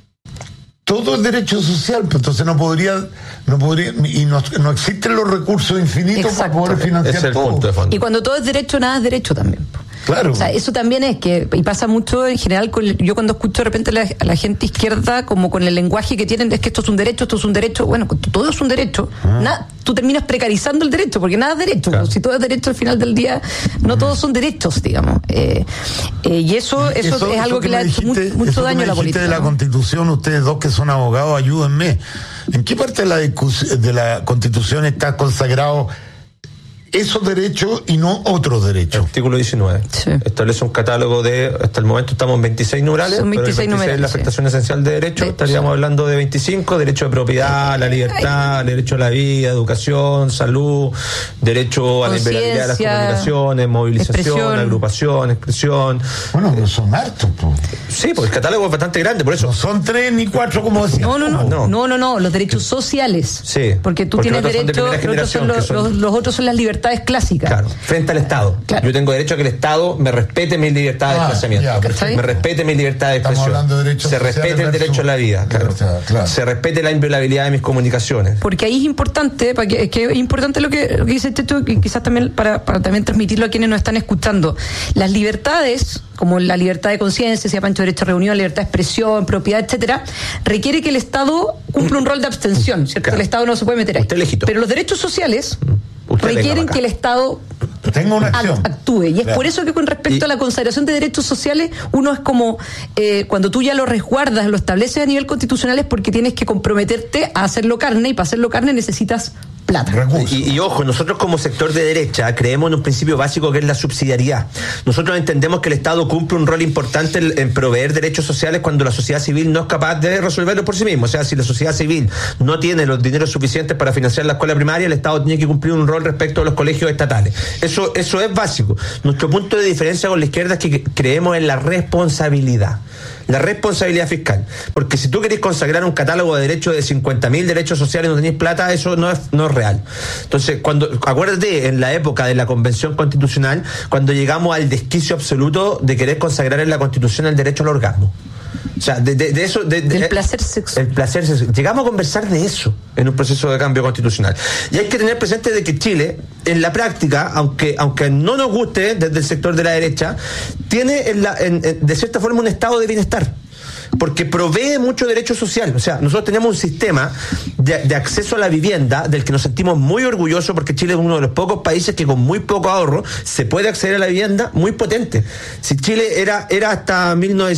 todo es derecho social, pues entonces no podría y no existen los recursos infinitos. Exacto. Para poder financiar ese es el todo. punto de fondo. Y cuando todo es derecho, nada es derecho también. Claro. O sea, eso también es que, y pasa mucho en general, yo cuando escucho de repente a la gente izquierda, como con el lenguaje que tienen, es que esto es un derecho, bueno, todo es un derecho, tú terminas precarizando el derecho, porque nada es derecho. Claro. Si todo es derecho, al final del día, no todos son derechos, digamos. Y eso es algo que le ha hecho mucho daño a la política. De la Constitución, ustedes dos que son abogados, ayúdenme. ¿En qué parte de la Constitución está consagrado esos derechos y no otros derechos. Artículo 19. Sí. Establece un catálogo hasta el momento estamos en 26 numerales. Son 26 numerales. Es la afectación esencial de derechos. Estaríamos hablando de 25, derecho de propiedad, la libertad, derecho a la vida, educación, salud, derecho a la inviolabilidad de las comunicaciones, movilización, agrupación, expresión. Bueno, pero son hartos, pues. Sí, porque el catálogo es bastante grande, por eso. No son 3 ni 4 como decía. No, los derechos sociales. Sí. Porque tú tienes derecho, los otros son las libertades clásicas. Claro, frente al Estado. Claro. Yo tengo derecho a que el Estado me respete mis libertades de desplazamiento, me respete mis libertades de expresión, se respete el derecho a la vida, se respete la inviolabilidad de mis comunicaciones. Porque ahí es importante, es importante lo que dice Checho, y quizás también para también transmitirlo a quienes nos están escuchando. Las libertades, como la libertad de conciencia, decía Pancho, derecho a reunión, libertad de expresión, propiedad, etcétera, requiere que el Estado cumpla un rol de abstención, ¿cierto? Claro. El Estado no se puede meter ahí. Pero los derechos sociales requieren que el Estado tenga una acción, actúe. Y es por eso que con respecto a la consagración de derechos sociales, uno es como cuando tú ya lo resguardas, lo estableces a nivel constitucional, es porque tienes que comprometerte a hacerlo carne, y para hacerlo carne necesitas plata. Y ojo, nosotros como sector de derecha creemos en un principio básico que es la subsidiariedad. Nosotros entendemos que el Estado cumple un rol importante en proveer derechos sociales cuando la sociedad civil no es capaz de resolverlo por sí mismo. O sea, si la sociedad civil no tiene los dineros suficientes para financiar la escuela primaria, el Estado tiene que cumplir un rol respecto a los colegios estatales. Eso es básico. Nuestro punto de diferencia con la izquierda es que creemos en la responsabilidad. La responsabilidad fiscal. Porque si tú querés consagrar un catálogo de derechos de 50.000 derechos sociales y no tenés plata, eso no es real. Entonces, acuérdate, en la época de la Convención Constitucional, cuando llegamos al desquicio absoluto de querer consagrar en la Constitución el derecho al orgasmo. O sea, de eso... El placer sexual. El placer sexual. Llegamos a conversar de eso en un proceso de cambio constitucional. Y hay que tener presente de que Chile, en la práctica, aunque no nos guste desde el sector de la derecha, tiene de cierta forma un estado de bienestar. Porque provee mucho derecho social. O sea, nosotros tenemos un sistema de acceso a la vivienda del que nos sentimos muy orgullosos, porque Chile es uno de los pocos países que con muy poco ahorro se puede acceder a la vivienda muy potente. Si Chile era hasta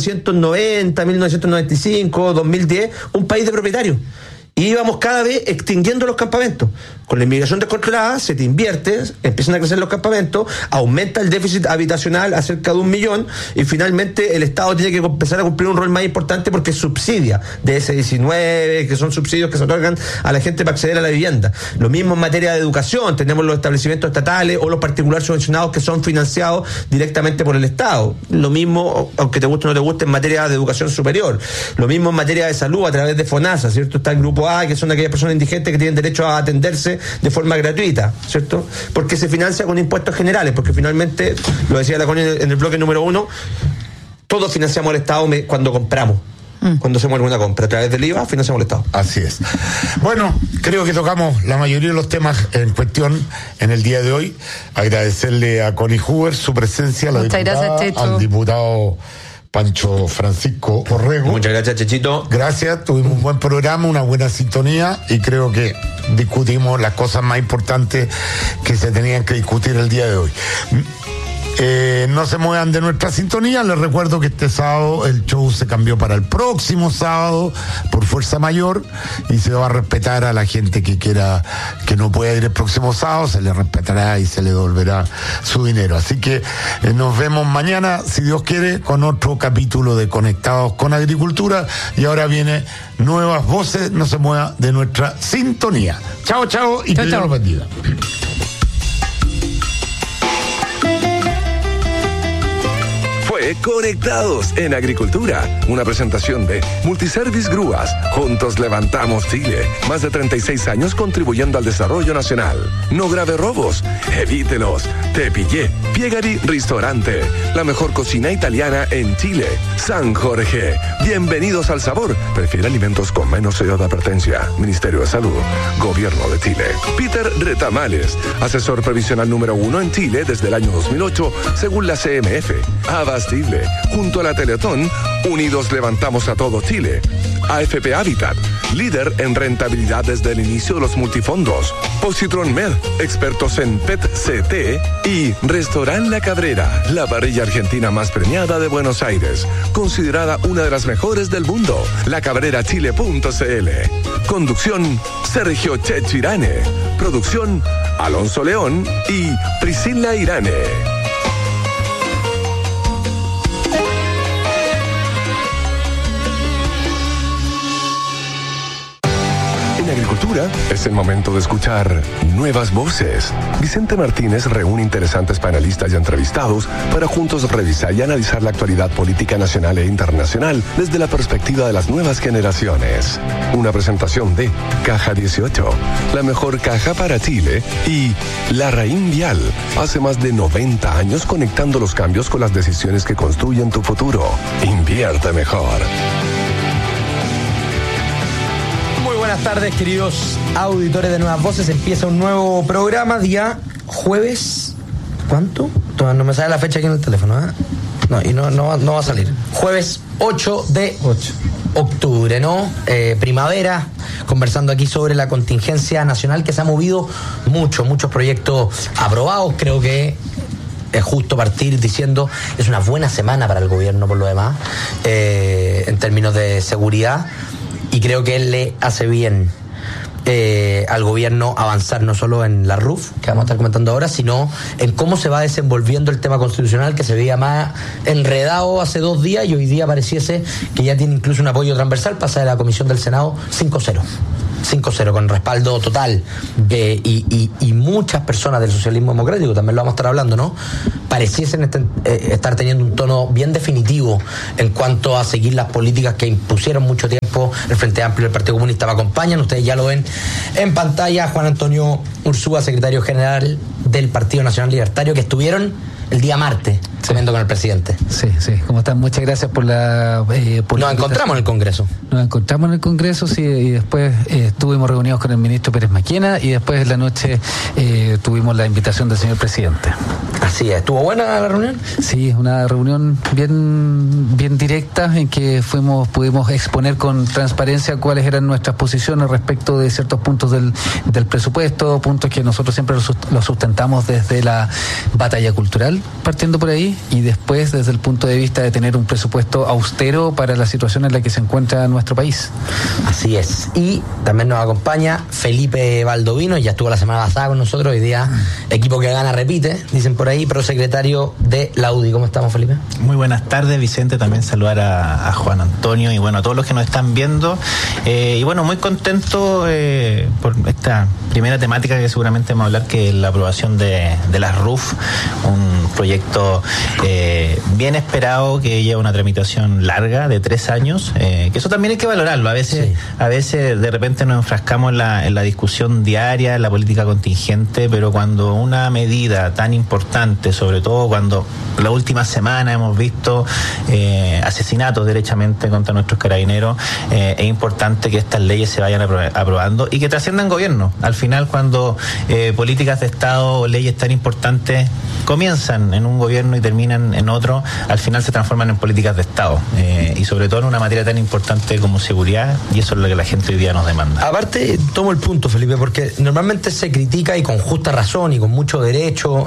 1990, 1995, 2010 un país de propietarios. Y íbamos cada vez extinguiendo los campamentos. Con la inmigración descontrolada se te invierte, empiezan a crecer los campamentos, aumenta el déficit habitacional a cerca de 1 millón, y finalmente el Estado tiene que empezar a cumplir un rol más importante porque subsidia de ese 19, que son subsidios que se otorgan a la gente para acceder a la vivienda. Lo mismo en materia de educación, tenemos los establecimientos estatales o los particulares subvencionados que son financiados directamente por el Estado. Lo mismo, aunque te guste o no te guste, en materia de educación superior. Lo mismo en materia de salud a través de FONASA, ¿cierto? Está el grupo A, que son aquellas personas indigentes que tienen derecho a atenderse de forma gratuita, ¿cierto? Porque se financia con impuestos generales, porque finalmente, lo decía la Connie en el bloque número 1, todos financiamos al Estado cuando compramos. Cuando hacemos alguna compra a través del IVA, financiamos al Estado. Así es. Bueno, creo que tocamos la mayoría de los temas en cuestión en el día de hoy. Agradecerle a Connie Huber su presencia, a la diputada, al diputado Pancho Francisco Orrego. Muchas gracias, Chechito. Gracias, tuvimos un buen programa, una buena sintonía, y creo que discutimos las cosas más importantes que se tenían que discutir el día de hoy. No se muevan de nuestra sintonía. Les recuerdo que este sábado el show se cambió para el próximo sábado por fuerza mayor, y se va a respetar a la gente que no pueda ir el próximo sábado, se le respetará y se le devolverá su dinero. Así que nos vemos mañana, si Dios quiere, con otro capítulo de Conectados con Agricultura. Y ahora viene Nuevas Voces. No se mueva de nuestra sintonía. Chao, chao, y que Dios los bendiga. Conectados en Agricultura, una presentación de Multiservice Grúas. Juntos levantamos Chile. Más de 36 años contribuyendo al desarrollo nacional. No grave robos, evítelos. Te pillé. Piegari Ristorante, la mejor cocina italiana en Chile. San Jorge, bienvenidos al sabor. Prefiere alimentos con menos sello de advertencia. Ministerio de Salud, Gobierno de Chile. Peter Retamales, asesor previsional número 1 en Chile desde el año 2008, según la CMF. Abastis sostenible. Junto a la Teletón, unidos levantamos a todo Chile. AFP Habitat, líder en rentabilidad desde el inicio de los multifondos. Positron Med, expertos en PET-CT. Y Restaurant La Cabrera, la parrilla argentina más premiada de Buenos Aires. Considerada una de las mejores del mundo. lacabrerachile.cl. Conducción, Sergio Chechirane. Producción, Alonso León y Priscila Irane. Agricultura, es el momento de escuchar nuevas voces. Vicente Martínez reúne interesantes panelistas y entrevistados para juntos revisar y analizar la actualidad política nacional e internacional desde la perspectiva de las nuevas generaciones. Una presentación de Caja 18, la mejor caja para Chile, y Larraín Vial, hace más de 90 años conectando los cambios con las decisiones que construyen tu futuro. Invierte mejor. Buenas tardes, queridos auditores de Nuevas Voces. Empieza un nuevo programa, día jueves. ¿Cuánto? No me sale la fecha aquí en el teléfono, ¿eh? No va a salir. Jueves 8 de octubre, ¿no? Primavera, conversando aquí sobre la contingencia nacional que se ha movido mucho, muchos proyectos aprobados. Creo que es justo partir diciendo es una buena semana para el gobierno por lo demás, en términos de seguridad. Y creo que él le hace bien al gobierno avanzar no solo en la RUF, que vamos a estar comentando ahora, sino en cómo se va desenvolviendo el tema constitucional, que se veía más enredado hace 2 días y hoy día pareciese que ya tiene incluso un apoyo transversal. Pasa de la Comisión del Senado 5-0, con respaldo total, y muchas personas del socialismo democrático, también lo vamos a estar hablando, ¿no? Pareciesen estar teniendo un tono bien definitivo en cuanto a seguir las políticas que impusieron mucho tiempo el Frente Amplio y el Partido Comunista. Me acompañan, ustedes ya lo ven en pantalla, Juan Antonio Ursúa, secretario general del Partido Nacional Libertario, que estuvieron el día martes comiendo con el presidente. Sí, ¿cómo están? Muchas gracias por la... Nos encontramos en el Congreso. Sí, y después estuvimos reunidos con el ministro Pérez Maquena, y después en la noche tuvimos la invitación del señor presidente. Así es. ¿Estuvo buena la reunión? Sí, una reunión bien directa, en que pudimos exponer con transparencia cuáles eran nuestras posiciones respecto de ciertos puntos del presupuesto, puntos que nosotros siempre los sustentamos desde la batalla cultural, partiendo por ahí, y después desde el punto de vista de tener un presupuesto austero para la situación en la que se encuentra nuestro país. Así es. Y también nos acompaña Felipe Baldovino, ya estuvo la semana pasada con nosotros, hoy día equipo que gana repite, dicen por ahí, prosecretario de la UDI. ¿Cómo estamos, Felipe? Muy buenas tardes, Vicente. También saludar a Juan Antonio y bueno, a todos los que nos están viendo. Y bueno, muy contento por esta primera temática que seguramente vamos a hablar, que es la aprobación de la RUF, un proyecto bien esperado, que lleva una tramitación larga de 3 años, que eso también hay que valorarlo. A veces de repente nos enfrascamos en la discusión diaria, en la política contingente, pero cuando una medida tan importante, sobre todo cuando la última semana hemos visto asesinatos derechamente contra nuestros carabineros, es importante que estas leyes se vayan aprobando y que trasciendan gobierno. Al final, cuando políticas de Estado o leyes tan importantes comienzan en un gobierno y terminan en otro, al final se transforman en políticas de Estado, y sobre todo en una materia tan importante como seguridad, y eso es lo que la gente hoy día nos demanda. Aparte, tomo el punto, Felipe, porque normalmente se critica, y con justa razón y con mucho derecho,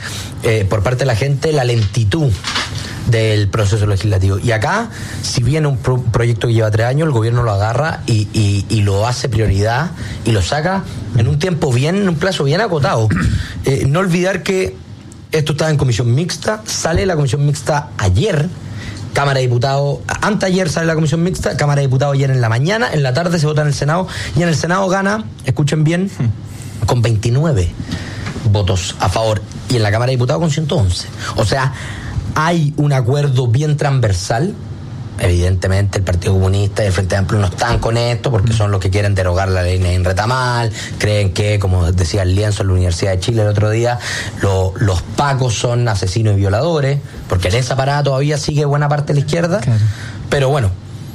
por parte de la gente, la lentitud del proceso legislativo. Y acá, si viene un proyecto que lleva 3 años, el gobierno lo agarra y lo hace prioridad y lo saca en un tiempo en un plazo bien acotado. No olvidar que esto estaba en comisión mixta, sale la comisión mixta ayer, Cámara de Diputados, anteayer sale la comisión mixta, Cámara de Diputados ayer en la mañana, en la tarde se vota en el Senado, y en el Senado gana, escuchen bien, con 29 votos a favor, y en la Cámara de Diputados con 111. O sea, hay un acuerdo bien transversal. Evidentemente el Partido Comunista y el Frente Amplio no están con esto, porque son los que quieren derogar la ley en Retamal, creen que, como decía el Lienzo en la Universidad de Chile el otro día, los pacos son asesinos y violadores, porque en esa parada todavía sigue buena parte de la izquierda. Claro. Pero bueno,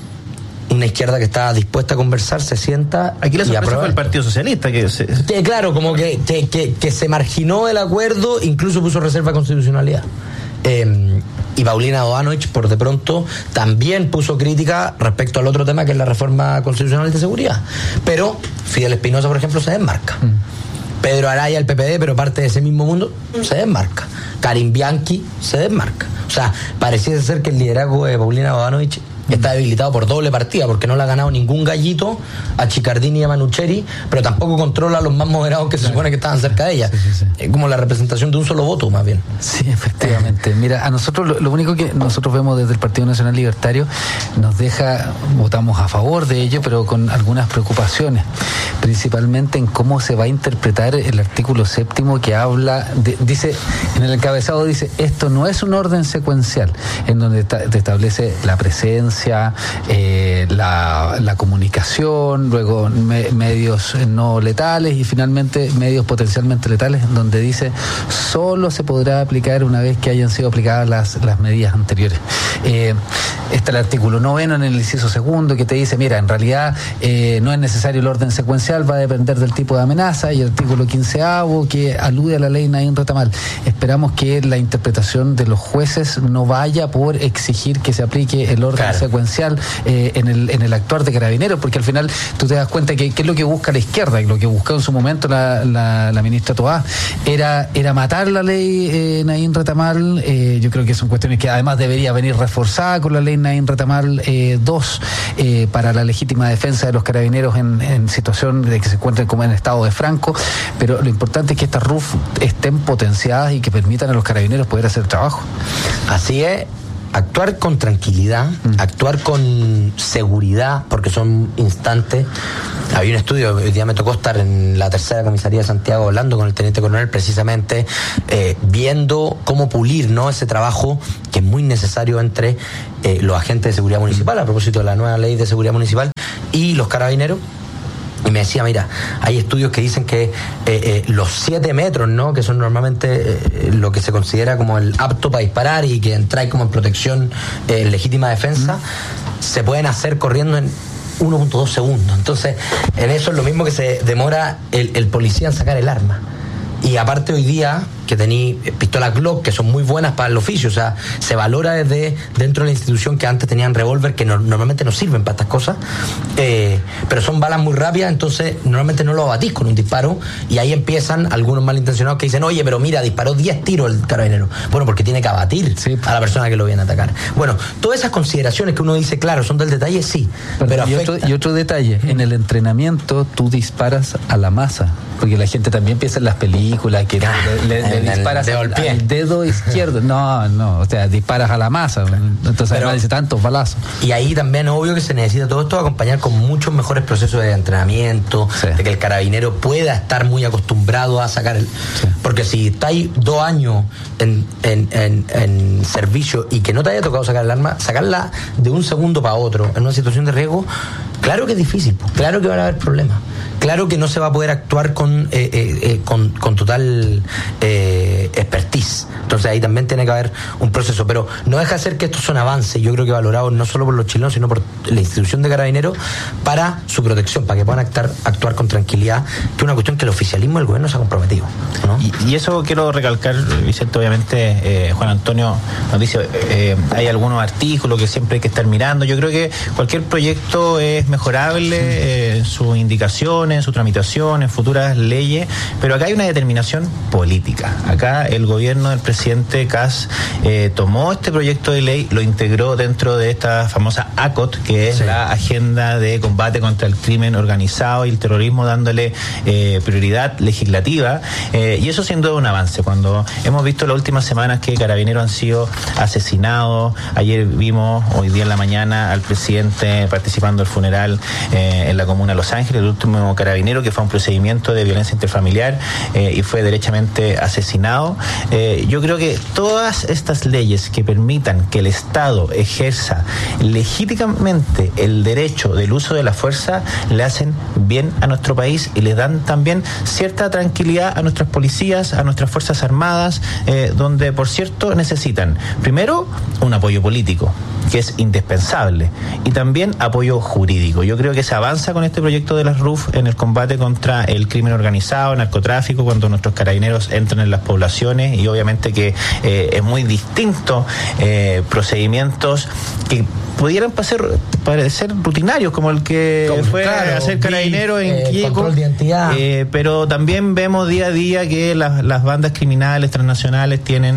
una izquierda que está dispuesta a conversar, se sienta. Aquí la sorpresa fue el Partido Socialista, que claro, como que se marginó el acuerdo, incluso puso reserva de constitucionalidad. Y Paulina Bodanovich, por de pronto, también puso crítica respecto al otro tema que es la reforma constitucional de seguridad. Pero Fidel Espinosa, por ejemplo, se desmarca. Pedro Araya, el PPD, pero parte de ese mismo mundo, se desmarca. Karim Bianchi se desmarca. O sea, pareciera ser que el liderazgo de Paulina Bodanovich está debilitado por doble partida, porque no le ha ganado ningún gallito a Chicardini y a Manucheri, pero tampoco controla a los más moderados que se supone que estaban cerca de ella. Es como la representación de un solo voto, más bien. Sí, efectivamente. Mira, a nosotros lo único que nosotros vemos desde el Partido Nacional Libertario nos deja, votamos a favor de ello, pero con algunas preocupaciones, principalmente en cómo se va a interpretar el artículo 7º que habla, dice, en el encabezado dice, esto no es un orden secuencial, en donde te establece la presencia, la comunicación, luego medios no letales y finalmente medios potencialmente letales, donde dice solo se podrá aplicar una vez que hayan sido aplicadas las medidas anteriores. Está el artículo 9 en el inciso 2 que te dice, mira, en realidad no es necesario el orden secuencial, va a depender del tipo de amenaza, y el artículo 15º que alude a la ley Naín Retamal. Esperamos que la interpretación de los jueces no vaya por exigir que se aplique el orden secuencial en el actuar de Carabineros, porque al final tú te das cuenta que es lo que busca la izquierda, y lo que buscó en su momento la ministra Toá era matar la ley Naín Retamal. Yo creo que son cuestiones que además debería venir reforzada con la ley Naín Retamal 2 para la legítima defensa de los carabineros en situación de que se encuentren como en estado de franco, pero lo importante es que estas RUF estén potenciadas y que permitan a los carabineros poder hacer el trabajo. Así es. Actuar con tranquilidad, actuar con seguridad, porque son instantes. Había un estudio, hoy día me tocó estar en la 3ª comisaría de Santiago hablando con el teniente coronel, precisamente viendo cómo pulir, ¿no?, ese trabajo que es muy necesario entre los agentes de seguridad municipal, a propósito de la nueva ley de seguridad municipal, y los carabineros. Y me decía, mira, hay estudios que dicen que los 7 metros, ¿no?, que son normalmente lo que se considera como el apto para disparar y que entra como en protección legítima defensa, se pueden hacer corriendo en 1.2 segundos. Entonces, en eso es lo mismo que se demora el policía en sacar el arma. Y aparte hoy día, que tenéis pistolas Glock, que son muy buenas para el oficio, o sea, se valora desde dentro de la institución, que antes tenían revólver, que normalmente no sirven para estas cosas, pero son balas muy rápidas, entonces normalmente no lo abatís con un disparo, y ahí empiezan algunos malintencionados que dicen, oye, pero mira, disparó 10 tiros el carabinero. Bueno, porque tiene que abatir a la persona que lo viene a atacar. Bueno, todas esas consideraciones que uno dice, claro, son del detalle, sí, pero y otro detalle, en el entrenamiento tú disparas a la masa, porque la gente también piensa en las películas que le disparas al dedo izquierdo. No, o sea, disparas a la masa. Entonces además dice tantos balazos. Y ahí también obvio que se necesita todo esto acompañar con muchos mejores procesos de entrenamiento, de que el carabinero pueda estar muy acostumbrado a sacar porque si estáis 2 años en servicio y que no te haya tocado sacar el arma, sacarla de un segundo para otro en una situación de riesgo, claro que es difícil, claro que van a haber problemas, claro que no se va a poder actuar con total expertise. Entonces ahí también tiene que haber un proceso, pero no deja de ser que estos son avances, yo creo que valorados no solo por los chilenos, sino por la institución de Carabineros para su protección, para que puedan actuar con tranquilidad, que es una cuestión que el oficialismo del gobierno se ha comprometido, ¿no? Y eso quiero recalcar, Vicente, obviamente Juan Antonio nos dice, hay algunos artículos que siempre hay que estar mirando. Yo creo que cualquier proyecto es mejorable, sus indicaciones, su tramitación, en futuras leyes, pero acá hay una determinación política. Acá el gobierno del presidente Kast tomó este proyecto de ley, lo integró dentro de esta famosa ACOT, que es la Agenda de Combate contra el Crimen Organizado y el Terrorismo, dándole prioridad legislativa, y eso sin duda un avance. Cuando hemos visto las últimas semanas que carabineros han sido asesinados, ayer vimos, hoy día en la mañana, al presidente participando del funeral en la comuna de Los Ángeles, el último carabinero que fue a un procedimiento de violencia interfamiliar y fue derechamente asesinado. Yo creo que todas estas leyes que permitan que el Estado ejerza legítimamente el derecho del uso de la fuerza le hacen bien a nuestro país y le dan también cierta tranquilidad a nuestras policías, a nuestras Fuerzas Armadas, donde, por cierto, necesitan primero un apoyo político. que es indispensable, y también apoyo jurídico. Yo creo que se avanza con este proyecto de las RUF en el combate contra el crimen organizado, narcotráfico, cuando nuestros carabineros entran en las poblaciones, y obviamente que es muy distinto procedimientos que pudieran parecer rutinarios, como el que fue a hacer carabinero en Quieco, control de identidad. Pero también vemos día a día que las bandas criminales transnacionales tienen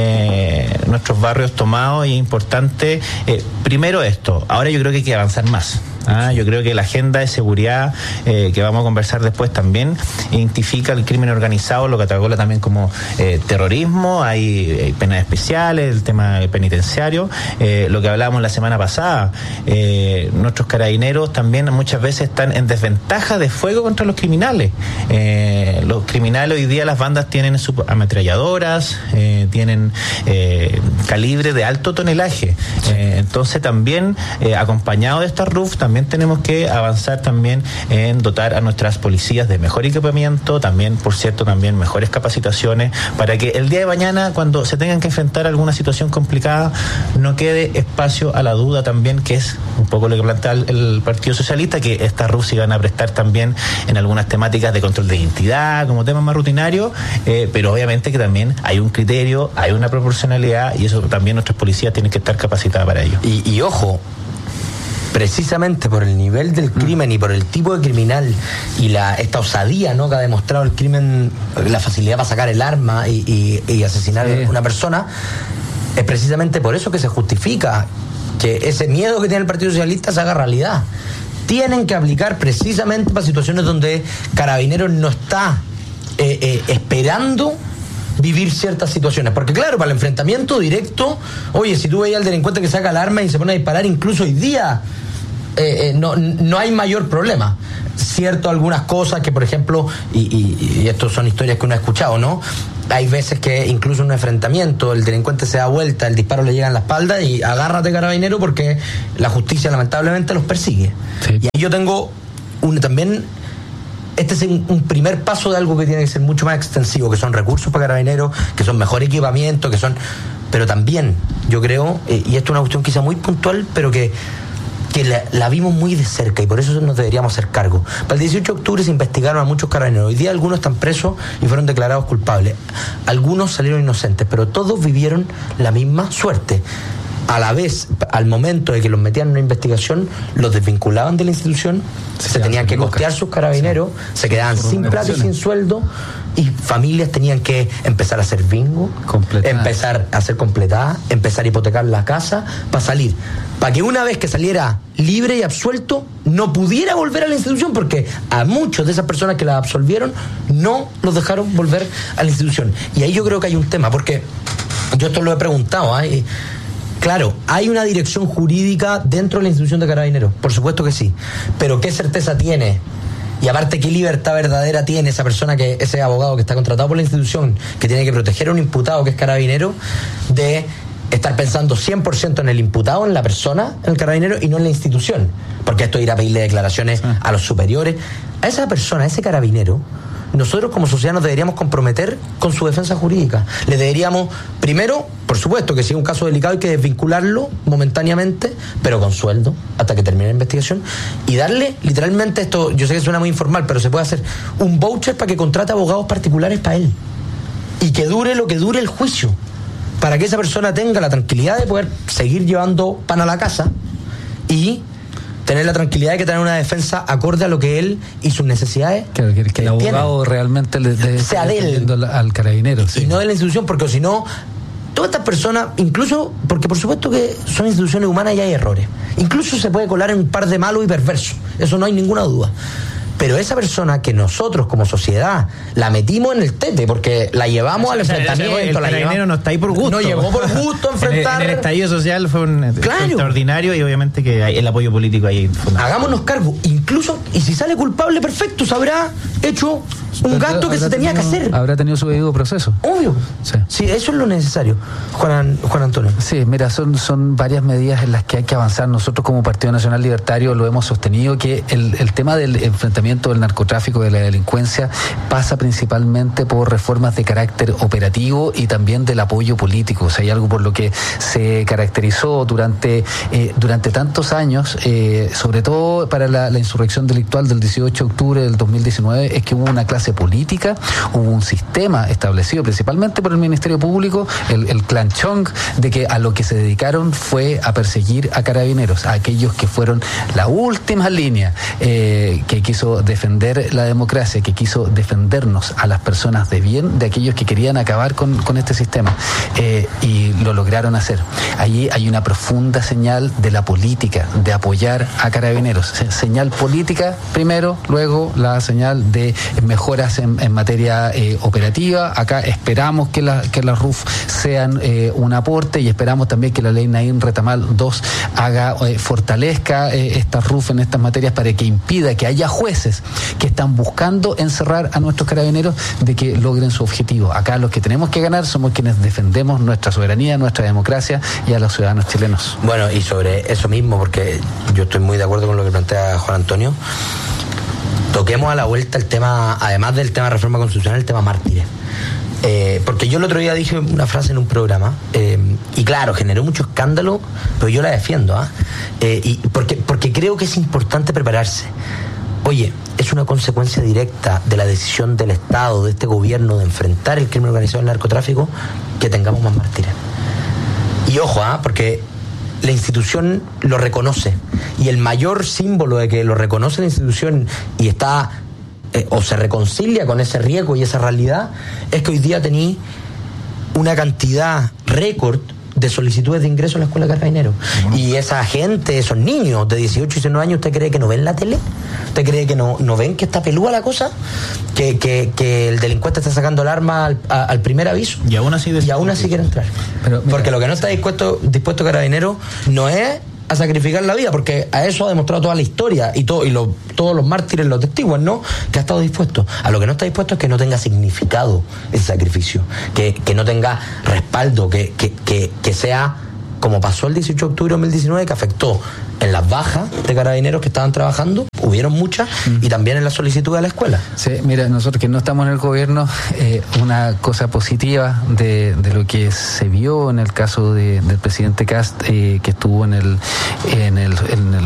nuestros barrios tomados, y es importante primero esto. Ahora yo creo que hay que avanzar más. Yo creo que la agenda de seguridad que vamos a conversar después también identifica el crimen organizado, lo cataloga también como terrorismo. Hay penas especiales, el tema penitenciario, lo que hablábamos la semana pasada. Nuestros carabineros también muchas veces están en desventaja de fuego contra los criminales. Los criminales hoy día, las bandas tienen ametralladoras, tienen calibre de alto tonelaje. Entonces también acompañado de estas RUF también tenemos que avanzar también en dotar a nuestras policías de mejor equipamiento, también, por cierto, también mejores capacitaciones, para que el día de mañana, cuando se tengan que enfrentar a alguna situación complicada, no quede espacio a la duda también, que es un poco lo que plantea el Partido Socialista, que estas RUF se van a prestar también en algunas temáticas de control de identidad, como temas más rutinarios, pero obviamente que también hay un criterio, hay una proporcionalidad, y eso también nuestras policías tienen que estar capacitadas para ello. Y ojo, precisamente por el nivel del crimen y por el tipo de criminal y esta osadía, ¿no?, que ha demostrado el crimen, la facilidad para sacar el arma y asesinar a una persona, es precisamente por eso que se justifica que ese miedo que tiene el Partido Socialista se haga realidad. Tienen que aplicar precisamente para situaciones donde Carabineros no está esperando vivir ciertas situaciones, porque claro, para el enfrentamiento directo, oye, si tú veías al delincuente que saca el arma y se pone a disparar, incluso hoy día no hay mayor problema. Cierto, algunas cosas que, por ejemplo, y esto son historias que uno ha escuchado, ¿no? Hay veces que incluso en un enfrentamiento el delincuente se da vuelta, el disparo le llega en la espalda y agárrate, carabinero, porque la justicia lamentablemente los persigue. Sí. Y ahí yo tengo también. Este es un primer paso de algo que tiene que ser mucho más extensivo, que son recursos para carabineros, que son mejor equipamiento, pero también yo creo, y esto es una cuestión quizá muy puntual, pero que la vimos muy de cerca, y por eso nos deberíamos hacer cargo. Para el 18 de octubre se investigaron a muchos carabineros. Hoy día algunos están presos y fueron declarados culpables. Algunos salieron inocentes, pero todos vivieron la misma suerte. A la vez, al momento de que los metían en una investigación, los desvinculaban de la institución, se tenían que costear sus carabineros, se quedaban sin plata y sin sueldo, y familias tenían que empezar a hacer bingo, empezar a hacer completadas, empezar a hipotecar la casa para salir. Para que una vez que saliera libre y absuelto, no pudiera volver a la institución, porque a muchos de esas personas que la absolvieron no los dejaron volver a la institución. Y ahí yo creo que hay un tema, porque yo esto lo he preguntado, claro, hay una dirección jurídica dentro de la institución de Carabineros, por supuesto que sí, pero ¿qué certeza tiene? Y aparte, ¿qué libertad verdadera tiene esa persona, ese abogado que está contratado por la institución, que tiene que proteger a un imputado que es carabinero, de estar pensando 100% en el imputado, en la persona, en el carabinero, y no en la institución? Porque esto irá a pedirle declaraciones a los superiores. A esa persona, a ese carabinero, nosotros como sociedad nos deberíamos comprometer con su defensa jurídica. Le deberíamos, primero, por supuesto, que si es un caso delicado hay que desvincularlo momentáneamente, pero con sueldo, hasta que termine la investigación, y darle, literalmente, esto, yo sé que suena muy informal, pero se puede hacer un voucher para que contrate abogados particulares para él, y que dure lo que dure el juicio, para que esa persona tenga la tranquilidad de poder seguir llevando pan a la casa y tener la tranquilidad de que tener una defensa acorde a lo que él y sus necesidades. Claro, que el abogado realmente sea de él al carabinero, sí. Y no de la institución, porque si no, todas estas personas, incluso, porque por supuesto que son instituciones humanas y hay errores, incluso se puede colar en un par de malos y perversos, eso no hay ninguna duda. Pero esa persona que nosotros como sociedad la metimos en el tete, porque la llevamos al enfrentamiento. El carabinero no está ahí por gusto. No llegó por gusto a enfrentar. En el estallido social fue extraordinario, y obviamente que el apoyo político ahí. Hagámonos cargo, incluso, y si sale culpable, perfecto, se habrá hecho un gasto que se tenía que hacer. Habrá tenido su debido proceso. Obvio. Sí, eso es lo necesario. Juan Antonio. Sí, mira, son varias medidas en las que hay que avanzar. Nosotros como Partido Nacional Libertario lo hemos sostenido, que el tema del enfrentamiento del narcotráfico, de la delincuencia, pasa principalmente por reformas de carácter operativo y también del apoyo político. O sea, hay algo por lo que se caracterizó durante tantos años, sobre todo para la insurrección delictual del 18 de octubre del 2019, es que hubo una clase política, hubo un sistema establecido principalmente por el Ministerio Público, el clan Chong, de que a lo que se dedicaron fue a perseguir a carabineros, a aquellos que fueron la última línea, que quiso defender la democracia, que quiso defendernos a las personas de bien, de aquellos que querían acabar con este sistema, y lo lograron hacer. Allí hay una profunda señal de la política, de apoyar a carabineros, señal política primero, luego la señal de mejoras en materia operativa. Acá esperamos que las RUF sean un aporte, y esperamos también que la ley Naim Retamal II fortalezca estas RUF en estas materias, para que impida que haya jueces que están buscando encerrar a nuestros carabineros de que logren su objetivo. Acá los que tenemos que ganar somos quienes defendemos nuestra soberanía, nuestra democracia y a los ciudadanos chilenos. Bueno, y sobre eso mismo, porque yo estoy muy de acuerdo con lo que plantea Juan Antonio, toquemos a la vuelta el tema, además del tema de reforma constitucional, el tema mártires. Porque yo el otro día dije una frase en un programa, y claro, generó mucho escándalo, pero yo la defiendo, y porque creo que es importante prepararse. Oye, es una consecuencia directa de la decisión del Estado, de este gobierno, de enfrentar el crimen organizado y el narcotráfico, que tengamos más mártires. Y ojo, porque la institución lo reconoce, y el mayor símbolo de que lo reconoce la institución y está o se reconcilia con ese riesgo y esa realidad, es que hoy día tení una cantidad récord de solicitudes de ingreso a la escuela de carabineros. Y esa gente, esos niños de 18 y 19 años, ¿usted cree que no ven la tele? ¿Usted cree que no ven que está pelúa la cosa? Que el delincuente está sacando el arma al primer aviso. Y aún así quiere entrar. Pero, porque lo que no está dispuesto Carabineros no es a sacrificar la vida, porque a eso ha demostrado toda la historia y todos los mártires, los testigos, ¿no? Que ha estado dispuesto. A lo que no está dispuesto es que no tenga significado el sacrificio, que no tenga respaldo, que sea como pasó el 18 de octubre de 2019, que afectó en las bajas de carabineros que estaban trabajando, hubieron muchas, y también en la solicitud de la escuela. Sí, mira, nosotros que no estamos en el gobierno, una cosa positiva de lo que se vio en el caso del presidente Kast, que estuvo en el